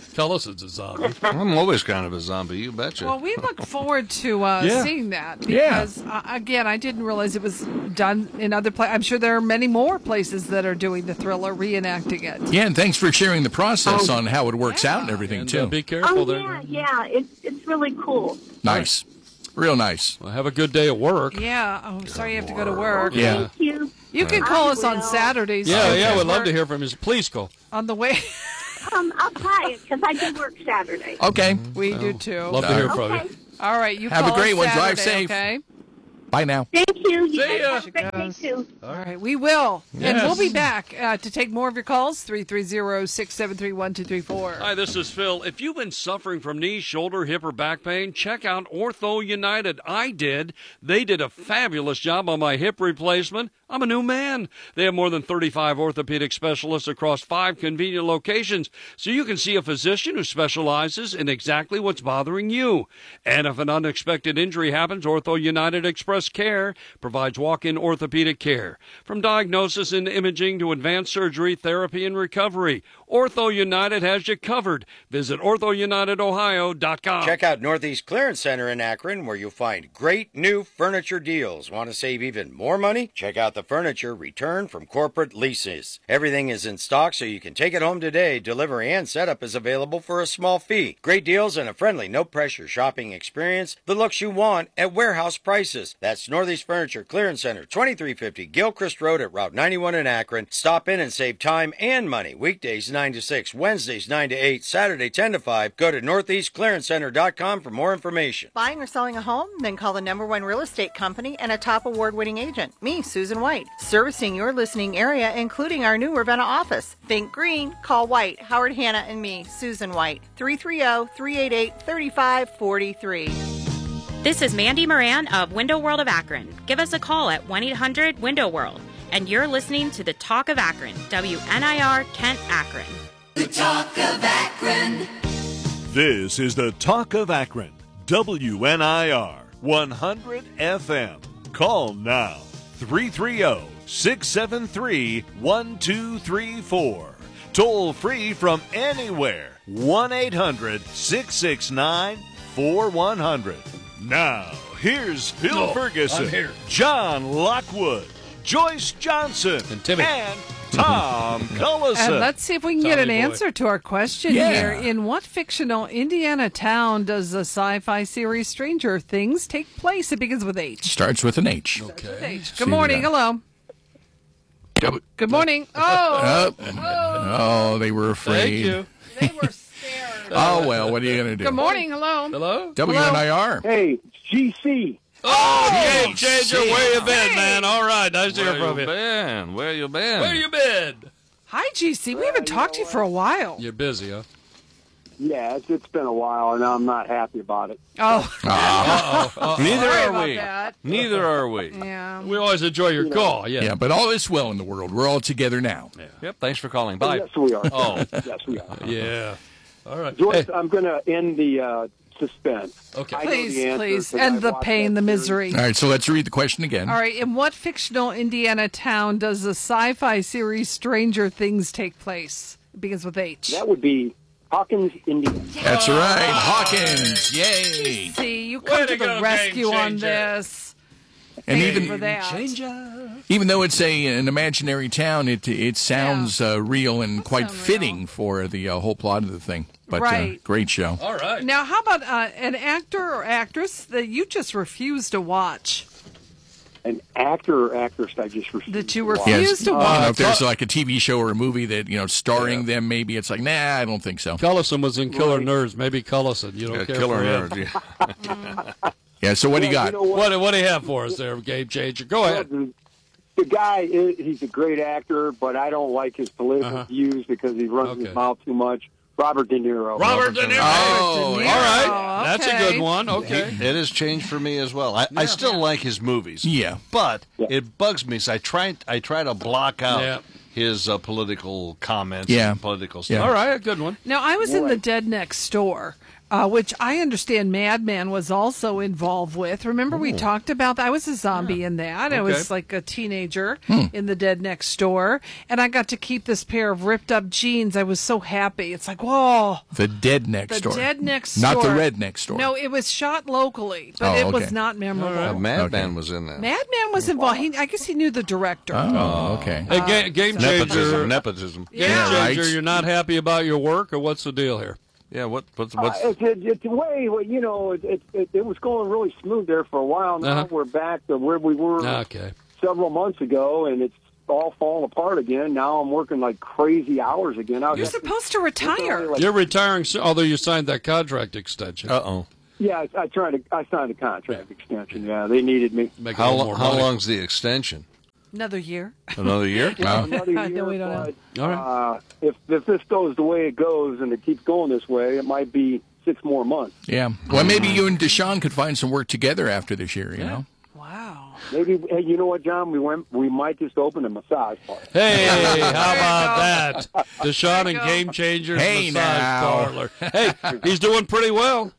Cullison's a zombie.
I'm always kind of a zombie, you betcha.
Well, we look forward to uh,
Yeah.
seeing that
Yeah.
because, uh, again, I didn't realize it was done in other places. I'm sure there are many more places that are doing the Thriller, reenacting it.
Yeah, and thanks for sharing the process on how it works out and everything,
And,
too.
uh, be careful
Oh,
there.
yeah, yeah. It's, it's really cool.
Nice. Real nice.
Well, have a good day at work.
Yeah. Oh, sorry you have to go to work.
Yeah.
Thank you.
You can
I
call us on
will.
Saturdays.
Yeah,
too,
yeah,
because
we'd love
we're
to hear from you. Please call.
On the way.
Um, I'll try it because I do work Saturday.
Okay.
We do too.
Love to hear from
Okay.
you.
All right. You
Have a
call
great
us
one. Drive
Saturday,
safe.
Okay.
Bye now.
Thank you. You
See
guys
ya.
have a great day too.
All right, we will. And
Yes.
we'll be back uh, to take more of your calls, three three zero, six seven three, one two three four.
Hi, this is Phil. If you've been suffering from knee, shoulder, hip, or back pain, check out Ortho United. I did. They did a fabulous job on my hip replacement. I'm a new man. They have more than thirty-five orthopedic specialists across five convenient locations, so you can see a physician who specializes in exactly what's bothering you. And if an unexpected injury happens, Ortho United Express Care provides walk-in orthopedic care. From diagnosis and imaging to advanced surgery, therapy, and recovery, Ortho United has you covered. Visit ortho united ohio dot com.
Check out Northeast Clearance Center in Akron, where you'll find great new furniture deals. Want to save even more money? Check out the furniture returned from corporate leases. Everything is in stock, so you can take it home today. Delivery and setup is available for a small fee. Great deals and a friendly, no-pressure shopping experience. The looks you want at warehouse prices. That's Northeast Furniture Clearance Center, twenty-three fifty Gilchrist Road at Route ninety-one in Akron. Stop in and save time and money. Weekdays nine to six, Wednesdays nine to eight, Saturday ten to five. Go to northeast clearance center dot com for more information.
Buying or selling a home? Then call the number one real estate company and a top award-winning agent, me, Susan White, servicing your listening area, including our new Ravenna office. Think green, call White, Howard Hanna, and me, Susan White, three three zero, three eight eight, three five four three.
This is Mandy Moran of Window World of Akron. Give us a call at one eight hundred window world. And you're listening to the Talk of Akron, W N I R Kent Akron.
The Talk of Akron.
This is the Talk of Akron, W N I R one hundred F M. Call now, three three zero, six seven three, one two three four. Toll free from anywhere, one eight hundred, six six nine, four one zero zero. Now, here's Phil
No,
Ferguson,
I'm here.
John Lockwood, Joyce Johnson,
And Timmy.
and Tom Cullison.
And let's see if we can get
Tommy
an
boy.
answer to our question
Yeah.
here. In what fictional Indiana town does the sci-fi series Stranger Things take place? It begins with H.
Starts with an H.
Okay.
H.
See
Good morning.
that.
Hello.
W-
Good morning. Oh.
Oh, oh, they were afraid.
Thank you.
They were scared.
Oh, well, what are you going to do?
Good morning. Hello.
Hello?
W N I R.
Hey, G C.
Oh, Game Changer, where you been, man? All right, nice to hear
Where
from
you
you.
been? Where you been?
Where you been?
Hi, G C. We haven't talked to you for a while.
You're busy, huh?
Yeah, it's, it's been a while, and I'm not happy about it.
Oh.
Uh-oh.
Neither
Sorry
are
about
we.
that.
Neither are we.
Yeah.
We always enjoy your call, yeah.
Yeah, but all is well in the world. We're all together now.
Yep, thanks for calling. Bye.
Yes, we are.
Oh.
Yes, we are.
Yeah. All right.
Joyce,
Hey,
I'm going to end the uh, suspense.
okay.
I know
Please,
the answer
please.
'cause
And
I
the
watched
pain,
that
the
series.
misery.
All right, so let's read the question again.
All right. In what fictional Indiana town does the sci-fi series Stranger Things take place? It begins with H.
That would be Hawkins, Indiana.
That's right. Hawkins. Yay.
See, you come
Way
to
to
the
go,
rescue
Game
on
Changer.
this.
And
Thank you
even
for that.
even though it's a an imaginary town, it it sounds uh, real and quite
sound real.
fitting for the uh, whole plot of the thing. But uh,
Right.
great show.
All right.
Now, how about uh, an actor or actress that you just refuse to watch?
An actor or actress I just refused
That you
to watch.
refuse
Yes.
to
You know,
watch.
if there's like a T V show or a movie that you know starring them, maybe it's like, nah, I don't think so.
Cullison was in Killer Nerds. Maybe Cullison. You don't
Yeah,
care
killer
for him.
nerd. Yeah.
Yeah. So what do you
Well,
got?
know what?
What, what do you have for us there, Game Changer? Go
Well,
ahead.
the, the guy, is, he's a great actor, but I don't like his political
Uh-huh.
views because he runs
Okay.
his mouth too much. Robert De Niro.
Robert De Niro.
Oh,
De Niro.
All right. That's a
Okay.
good one. Okay.
It has changed for me as well. I, I still like his movies.
Yeah.
But it bugs me. So I try I try to block out
Yeah.
his uh, political comments
Yeah.
and political stuff.
Yeah.
All right. A good one.
Now, I was in the Dead Next Door, Uh, which I understand Madman was also involved with. Remember we
Ooh.
talked about that? I was a zombie
Yeah.
in that. I
Okay.
was like a teenager
Hmm.
in The Dead Next Door. And I got to keep this pair of ripped up jeans. I was so happy. It's like, whoa.
The Dead Next
The
Door.
Dead Next
Not
Door.
the Red Next Door.
No, it was shot locally, but
Oh,
it
okay.
was not memorable.
Uh, Madman
Okay.
was in that.
Madman was involved. He, I guess he knew the director.
Oh, okay.
Hey, ga- game changer.
Nepotism. Nepotism.
Game
Yeah.
changer, you're not happy about your work, or what's the deal here?
Yeah. What? What's?
Uh,
what's
it's, it, it's way, you know, it, it, it, it was going really smooth there for a while. Now
Uh-huh.
we're back to where we were
Okay.
several months ago, and it's all falling apart again. Now I'm working like crazy hours again. I was
You're supposed to retire.
like-
You're retiring, so- although you signed that contract extension.
Uh oh.
Yeah, I, I tried to. I signed a contract extension. Yeah, they needed me.
Make a
How
little
lo-
more
how
money.
long's the extension?
Another year.
Another year?
Yeah, another
No,
year,
we don't know.
but,
All right.
uh, if if this goes the way it goes and it keeps going this way, it might be six more months.
Yeah. Well, maybe you and Deshaun could find some work together after this year, you know?
Wow.
Maybe. Hey, you know what, John? We went. We might just open a massage parlor.
Hey, how about that? Deshaun and Game Changers
Hey,
Massage
now.
Parlor. Hey, he's doing pretty well.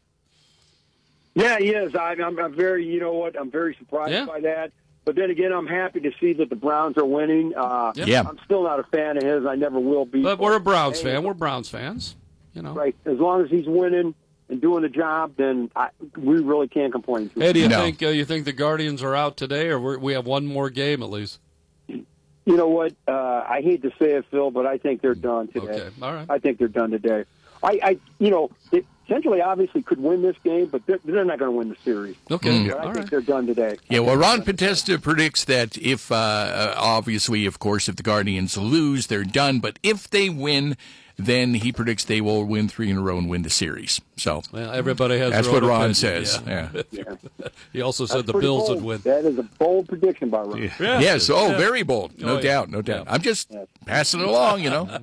Yeah, he is. I, I'm, I'm very. You know what? I'm very surprised
Yeah.
by that. But then again, I'm happy to see that the Browns are winning. Uh,
Yeah.
I'm still not a fan of his. I never will be.
But we're a Browns
Hey,
fan. We're Browns fans. You know.
Right. As long as he's winning and doing the job, then I, we really can't complain. Too
Hey, do you
No.
think uh, you think the Guardians are out today, or we're, we have one more game at least?
You know what? Uh, I hate to say it, Phil, but I think they're done today.
Okay, all right.
I think they're done today. I, I you know, they essentially obviously could win this game, but they're, they're not going to win the series.
Okay,
But I
all
think
right.
they're done today.
Yeah, well, Ron Podesta predicts that if, uh, uh, obviously, of course, if the Guardians lose, they're done. But if they win, then he predicts they will win three in a row and win the series. So
Well, everybody has.
that's
their
what
own
Ron
opinion,
says.
Yeah.
Yeah.
He also said
That's
the
pretty
Bills
bold.
would win.
That is a bold prediction by Ron.
Yeah.
Yes. Oh,
Yeah.
very bold. No
Oh, yeah.
doubt. No doubt.
Yeah.
I'm just passing it along, you know.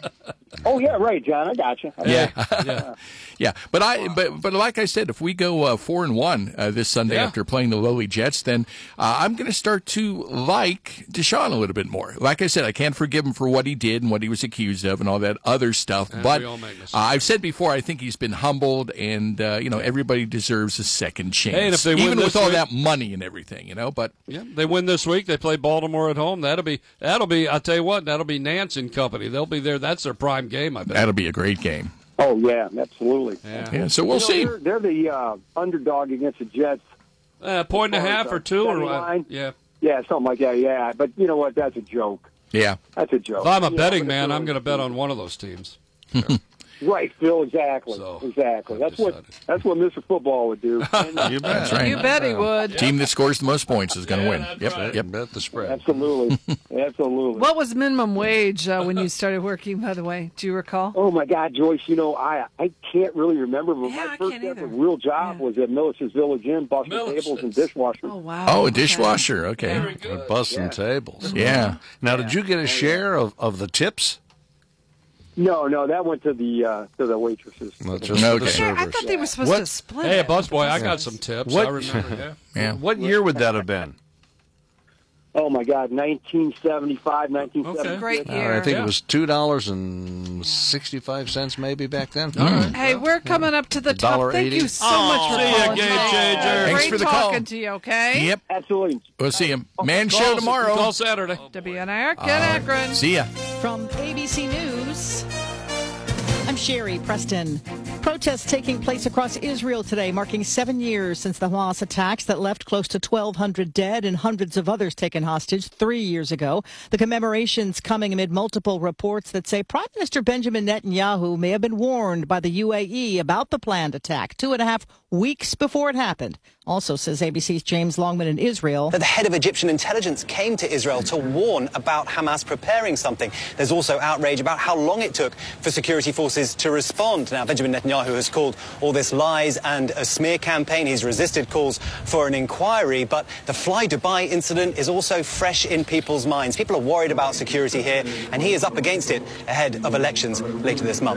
Oh yeah, right, John. I got you.
Yeah.
Yeah.
Yeah, but I, but but like I said, if we go uh, four and one uh, this Sunday
Yeah.
after playing the lowly Jets, then uh, I'm going to start to like Deshaun a little bit more. Like I said, I can't forgive him for what he did and what he was accused of and all that other stuff.
And
but
we all make mistakes.
uh, I've said before, I think he's been humbled, and uh, you know everybody deserves a second chance,
Hey, and if they win
even
this
with all
week-
that money and everything, you know. But
Yeah, they win this week. They play Baltimore at home. That'll be that'll be. I'll tell you what. That'll be Nance and company. They'll be there. That's their prime game. I bet.
that'll be a great game.
Oh yeah, absolutely.
Yeah.
Yeah, so we'll
You know,
see.
They're, they're the uh, underdog against the Jets.
Uh, point and a
As far
half
as,
or
uh,
two or
money
what?
line.
Yeah.
Yeah, something like that. Yeah, but you know what? That's a joke.
Yeah,
That's a joke.
If I'm a
Yeah,
betting
I'm
man,
gonna
I'm
do
going to
it.
bet on one of those teams.
Right, Phil. Exactly.
So,
exactly.
I've
That's what
decided.
that's what Mister Football would do. And,
You bet.
that's right.
You bet he would.
Team that scores the most points is going to win. Yep,
right.
yep.
Bet the spread.
absolutely, absolutely.
What was minimum wage uh, when you started working, by the way? Do you recall?
Oh my God, Joyce! You know, I I can't really remember, but
Yeah,
my
I
first
can't
ever
either.
real job
Yeah.
was at Millicent's Village Inn, busting
Millicent's.
tables and dishwashers.
Oh, wow.
Oh, a
Okay.
dishwasher. Okay.
Very good.
Busting
Yeah.
tables.
Yeah.
Now, did you get a share of, of the tips?
No, no, that went to the uh, to the waitresses.
Well, just for the
Okay.
Yeah, I
servers.
thought they were supposed
What-
to split
Hey,
it.
busboy, I got some tips.
What-
I remember. Yeah.
Yeah.
What year would that have been?
Oh my God, nineteen seventy-five, nineteen seventy-six.
Okay.
Great
Uh,
year.
I think
Yeah.
it was two dollars and sixty-five cents, maybe back then.
All right.
Hey, we're coming up to the top.
dollar
Thank
eighty.
you so
Oh,
much for
see ya,
calling.
Game
today.
Changer.
Great
Thanks for the call.
talking to you, okay?
Yep.
Absolutely.
We'll see him. Man
Call
show
us-
tomorrow.
Call Saturday.
W N I R, Ken Akron.
See ya.
From A B C News, I'm Sherry Preston. Protests taking place across Israel today, marking seven years since the Hamas attacks that left close to twelve hundred dead and hundreds of others taken hostage three years ago. The commemorations coming amid multiple reports that say Prime Minister Benjamin Netanyahu may have been warned by the U A E about the planned attack two and a half weeks before it happened. Also, says A B C's James Longman in Israel.
That the head of Egyptian intelligence came to Israel to warn about Hamas preparing something. There's also outrage about how long it took for security forces to respond. Now, Benjamin Netanyahu has called all this lies and a smear campaign. He's resisted calls for an inquiry, but the Fly Dubai incident is also fresh in people's minds. People are worried about security here, and he is up against it ahead of elections later this month.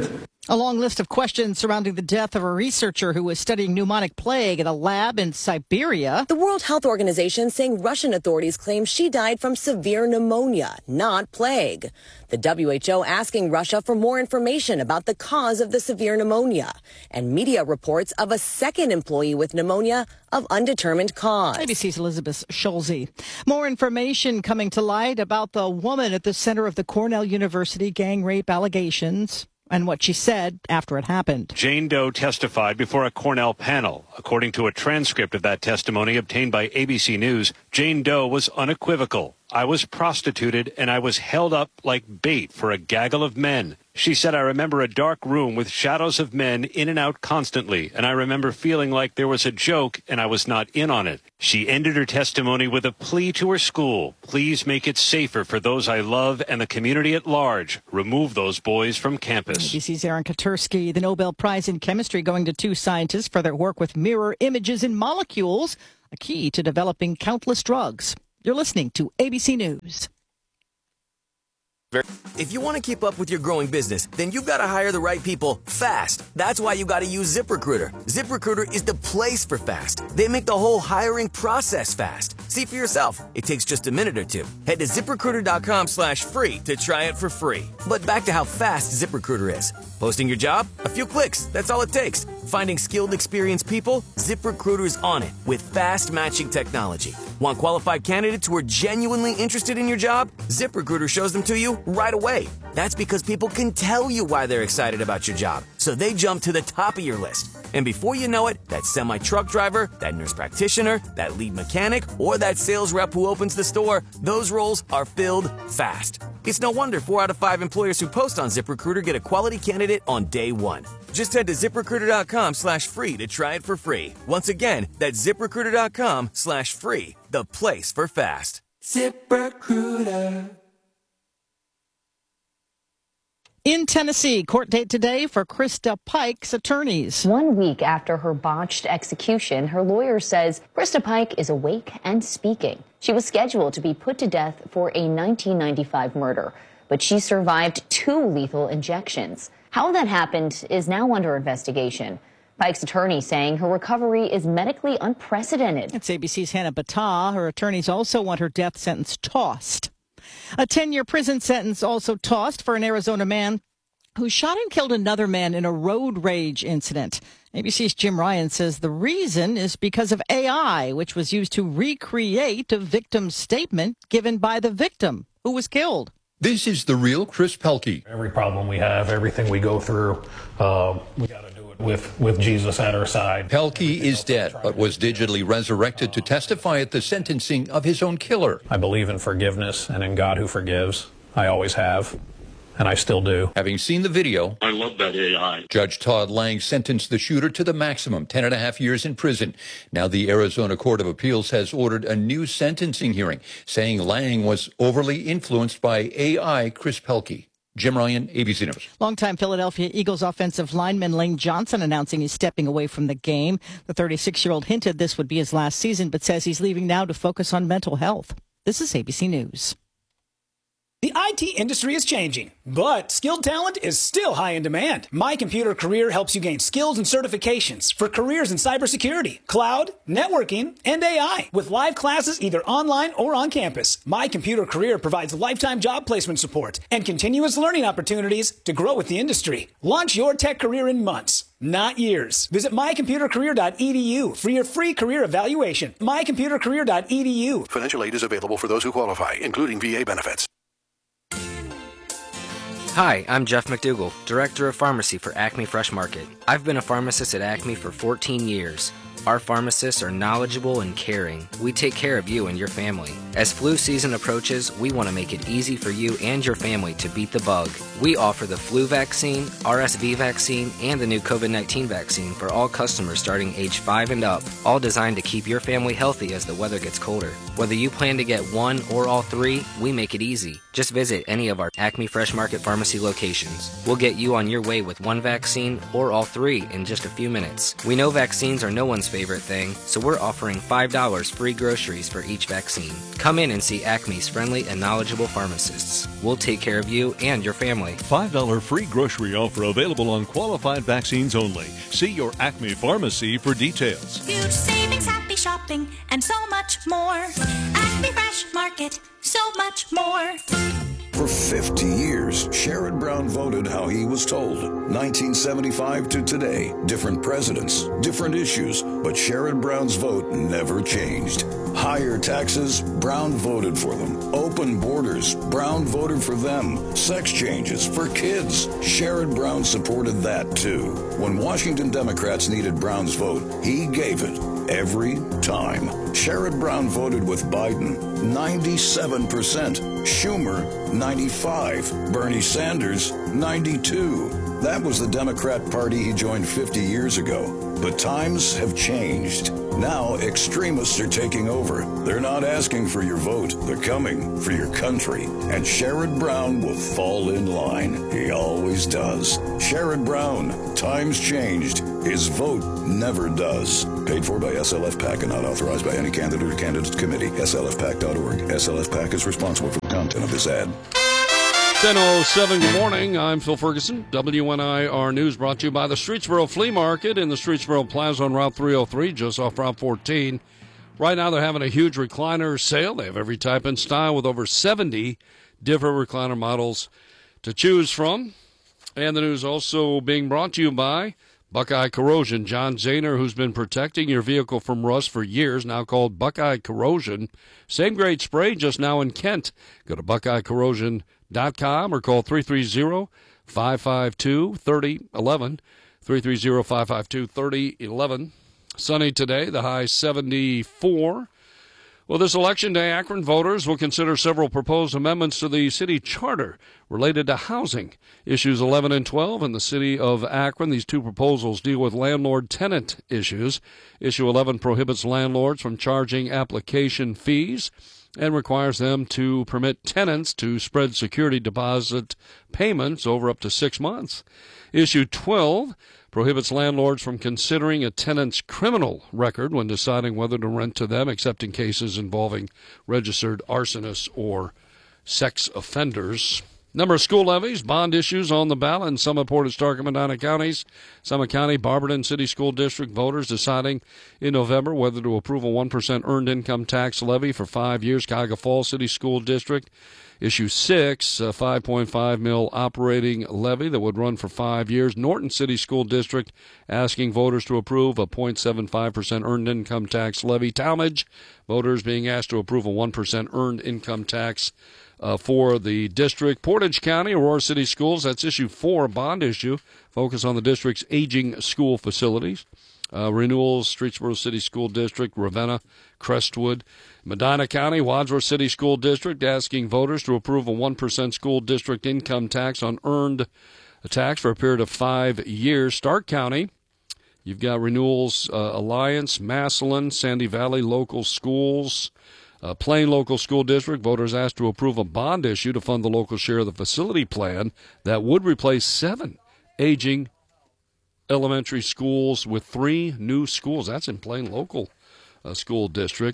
A long list of questions surrounding the death of a researcher who was studying pneumonic plague at a lab in Siberia.
The World Health Organization saying Russian authorities claim she died from severe pneumonia, not plague. The W H O asking Russia for more information about the cause of the severe pneumonia. And media reports of a second employee with pneumonia of undetermined cause.
A B C's Elizabeth Schulze. More information coming to light about the woman at the center of the Cornell University gang rape allegations and what she said after it happened.
Jane Doe testified before a Cornell panel. According to a transcript of that testimony obtained by A B C News, Jane Doe was unequivocal. I was prostituted and I was held up like bait for a gaggle of men. She said, I remember a dark room with shadows of men in and out constantly, and I remember feeling like there was a joke and I was not in on it. She ended her testimony with a plea to her school. Please make it safer for those I love and the community at large. Remove those boys from campus.
A B C's Aaron Katursky. The Nobel Prize in Chemistry going to two scientists for their work with mirror images in molecules, a key to developing countless drugs. You're listening to A B C News.
If you want to keep up with your growing business, then you've got to hire the right people fast. That's why you got to use ZipRecruiter. ZipRecruiter is the place for fast. They make the whole hiring process fast. See for yourself. It takes just a minute or two. Head to ZipRecruiter.com slash free to try it for free. But back to how fast ZipRecruiter is. Posting your job? A few clicks. That's all it takes. Finding skilled, experienced people? ZipRecruiter is on it with fast matching technology. Want qualified candidates who are genuinely interested in your job? ZipRecruiter shows them to you right away. That's because people can tell you why they're excited about your job, so they jump to the top of your list. And before you know it, that semi-truck driver, that nurse practitioner, that lead mechanic, or that sales rep who opens the store, those roles are filled fast. It's no wonder four out of five employers who post on ZipRecruiter get a quality candidate on day one. Just head to ZipRecruiter.com slash free to try it for free. Once again, that's ZipRecruiter.com slash free, the place for fast.
ZipRecruiter.
In Tennessee, court date today for Krista Pike's attorneys.
One week after her botched execution, her lawyer says Krista Pike is awake and speaking. She was scheduled to be put to death for a nineteen ninety-five murder, but she survived two lethal injections. How that happened is now under investigation. Pike's attorney saying her recovery is medically unprecedented.
It's A B C's Hannah Battah. Her attorneys also want her death sentence tossed. A ten-year prison sentence also tossed for an Arizona man who shot and killed another man in a road rage incident. A B C's Jim Ryan says the reason is because of A I, which was used to recreate a victim's statement given by the victim who was killed.
This is the real Chris Pelkey.
Every problem we have, everything we go through, uh, we got to do it with, with Jesus at our side.
Pelkey is dead, but was digitally resurrected to testify at the sentencing of his own killer.
I believe in forgiveness and in God who forgives. I always have, and I still do.
Having seen the video,
I love that A I.
Judge Todd Lang sentenced the shooter to the maximum, ten and a half years in prison. Now the Arizona Court of Appeals has ordered a new sentencing hearing, saying Lang was overly influenced by A I Chris Pelkey. Jim Ryan, A B C News.
Longtime Philadelphia Eagles offensive lineman Lane Johnson announcing he's stepping away from the game. The thirty-six-year-old hinted this would be his last season, but says he's leaving now to focus on mental health. This is A B C News.
The I T industry is changing, but skilled talent is still high in demand. My Computer Career helps you gain skills and certifications for careers in cybersecurity, cloud, networking, and A I. With live classes either online or on campus, My Computer Career provides lifetime job placement support and continuous learning opportunities to grow with the industry. Launch your tech career in months, not years. Visit my computer career dot e d u for your free career evaluation. my computer career dot e d u.
Financial aid is available for those who qualify, including V A benefits.
Hi, I'm Jeff McDougall, Director of Pharmacy for Acme Fresh Market. I've been a pharmacist at Acme for fourteen years. Our pharmacists are knowledgeable and caring. We take care of you and your family. As flu season approaches, we want to make it easy for you and your family to beat the bug. We offer the flu vaccine, R S V vaccine, and the new COVID nineteen vaccine for all customers starting age five and up, all designed to keep your family healthy as the weather gets colder. Whether you plan to get one or all three, we make it easy. Just visit any of our Acme Fresh Market Pharmacy locations. We'll get you on your way with one vaccine or all three in just a few minutes. We know vaccines are no one's favorite thing, so we're offering five dollars free groceries for each vaccine. Come in and see Acme's friendly and knowledgeable pharmacists. We'll take care of you and your family.
five dollars free grocery offer available on qualified vaccines only. See your Acme pharmacy for details.
Huge savings, happy shopping, and so much more. Acme Fresh Market, so much more.
For fifty years, Sherrod Brown voted how he was told. nineteen seventy-five to today, different presidents, different issues, but Sherrod Brown's vote never changed. Higher taxes, Brown voted for them. Open borders, Brown voted for them. Sex changes for kids, Sherrod Brown supported that too. When Washington Democrats needed Brown's vote, he gave it. Every time. Sherrod Brown voted with Biden, ninety-seven percent. Schumer, ninety-five. Bernie Sanders, ninety-two. That was the Democrat Party he joined fifty years ago. But times have changed. Now extremists are taking over. They're not asking for your vote. They're coming for your country. And Sherrod Brown will fall in line. He always does. Sherrod Brown, times changed. His vote never does. Paid for by S L F PAC and not authorized by any candidate or candidates committee. S L F PAC dot org. S L F PAC is responsible for the content of this ad.
ten oh seven, good morning. I'm Phil Ferguson. W N I R News brought to you by the Streetsboro Flea Market in the Streetsboro Plaza on Route three oh three, just off Route fourteen. Right now they're having a huge recliner sale. They have every type and style with over seventy different recliner models to choose from. And the news also being brought to you by Buckeye Corrosion. John Zahner, who's been protecting your vehicle from rust for years, now called Buckeye Corrosion. Same grade spray, just now in Kent. Go to buckeye corrosion dot com or call three three zero, five five two, three oh one one, three three zero, five five two, three oh one one. Sunny today, the high seventy-four. Well, this election day, Akron voters will consider several proposed amendments to the city charter related to housing. Issues eleven and twelve in the city of Akron. These two proposals deal with landlord-tenant issues. Issue eleven prohibits landlords from charging application fees and requires them to permit tenants to spread security deposit payments over up to six months. Issue twelve prohibits landlords from considering a tenant's criminal record when deciding whether to rent to them, except in cases involving registered arsonists or sex offenders. Number of school levies, bond issues on the ballot in Summit, Portage, Stark, and Medina counties. Summit County, Barberton City School District voters deciding in November whether to approve a one percent earned income tax levy for five years. Cuyahoga Falls City School District, issue six, a five point five mil operating levy that would run for five years. Norton City School District asking voters to approve a zero point seven five percent earned income tax levy. Talmadge, voters being asked to approve a one percent earned income tax Uh, for the district. Portage County, Aurora City Schools, that's issue four, bond issue, focus on the district's aging school facilities. Uh, renewals, Streetsboro City School District, Ravenna, Crestwood. Medina County, Wadsworth City School District, asking voters to approve a one percent school district income tax on earned tax for a period of five years. Stark County, you've got Renewals uh, Alliance, Massillon, Sandy Valley Local Schools, Uh, Plain Local School District, voters asked to approve a bond issue to fund the local share of the facility plan that would replace seven aging elementary schools with three new schools. That's in Plain Local uh, School District.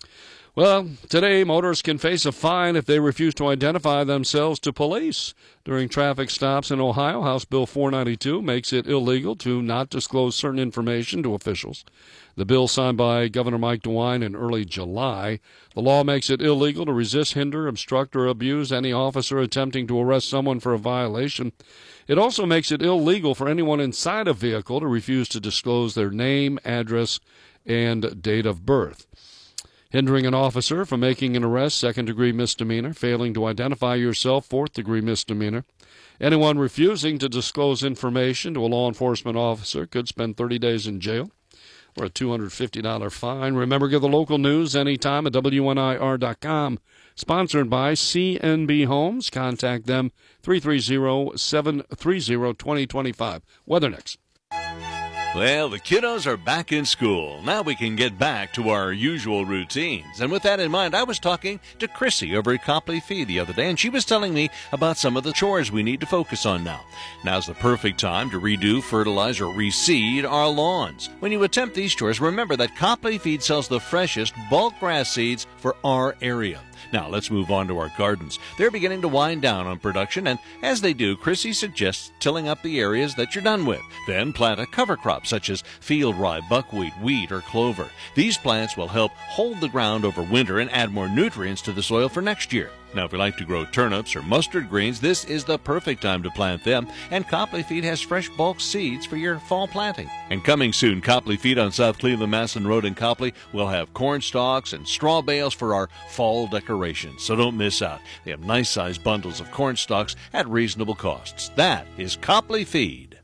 Well, today motorists can face a fine if they refuse to identify themselves to police during traffic stops in Ohio. House Bill four ninety-two makes it illegal to not disclose certain information to officials. The bill, signed by Governor Mike DeWine in early July, the law makes it illegal to resist, hinder, obstruct, or abuse any officer attempting to arrest someone for a violation. It also makes it illegal for anyone inside a vehicle to refuse to disclose their name, address, and date of birth. Hindering an officer from making an arrest, second-degree misdemeanor. Failing to identify yourself, fourth-degree misdemeanor. Anyone refusing to disclose information to a law enforcement officer could spend thirty days in jail or a two hundred fifty dollars fine. Remember, get the local news anytime at W N I R dot com. Sponsored by C N B Homes. Contact them, three three zero, seven three zero, two zero two five. Weather next.
Well, the kiddos are back in school. Now we can get back to our usual routines. And with that in mind, I was talking to Chrissy over at Copley Feed the other day, and she was telling me about some of the chores we need to focus on now. Now's the perfect time to redo, fertilize, or reseed our lawns. When you attempt these chores, remember that Copley Feed sells the freshest bulk grass seeds for our area. Now, let's move on to our gardens. They're beginning to wind down on production, and as they do, Chrissy suggests tilling up the areas that you're done with. Then plant a cover crop such as field rye, buckwheat, wheat, or clover. These plants will help hold the ground over winter and add more nutrients to the soil for next year. Now, if you like to grow turnips or mustard greens, this is the perfect time to plant them, and Copley Feed has fresh bulk seeds for your fall planting. And coming soon, Copley Feed on South Cleveland, Maslin Road in Copley will have corn stalks and straw bales for our fall decorations, so don't miss out. They have nice-sized bundles of corn stalks at reasonable costs. That is Copley Feed.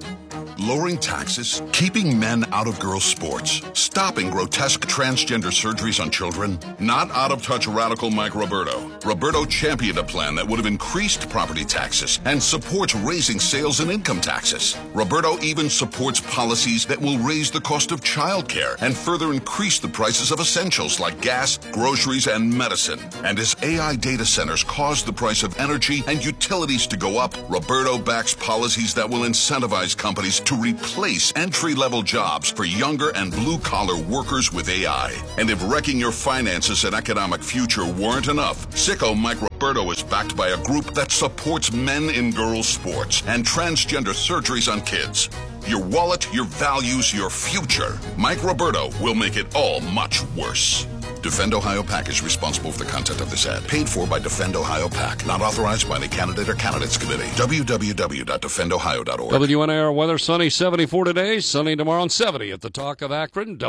Lowering taxes, keeping men out of girls' sports, stopping grotesque transgender surgeries on children. Not out of touch radical Mike Roberto. Roberto championed a plan that would have increased property taxes and supports raising sales and income taxes. Roberto even supports policies that will raise the cost of childcare and further increase the prices of essentials like gas, groceries, and medicine. And as A I data centers cause the price of energy and utilities to go up, Roberto backs policies that will incentivize companies to replace entry-level jobs for younger and blue-collar workers with A I. And if wrecking your finances and economic future weren't enough, Sicko Mike Roberto is backed by a group that supports men in girls' sports and transgender surgeries on kids. Your wallet, your values, your future. Mike Roberto will make it all much worse. Defend Ohio PAC is responsible for the content of this ad. Paid for by Defend Ohio PAC. Not authorized by any candidate or candidates committee. w w w dot defend ohio dot org.
W N I R weather, sunny seventy-four today, sunny tomorrow and seventy at the Talk of Akron.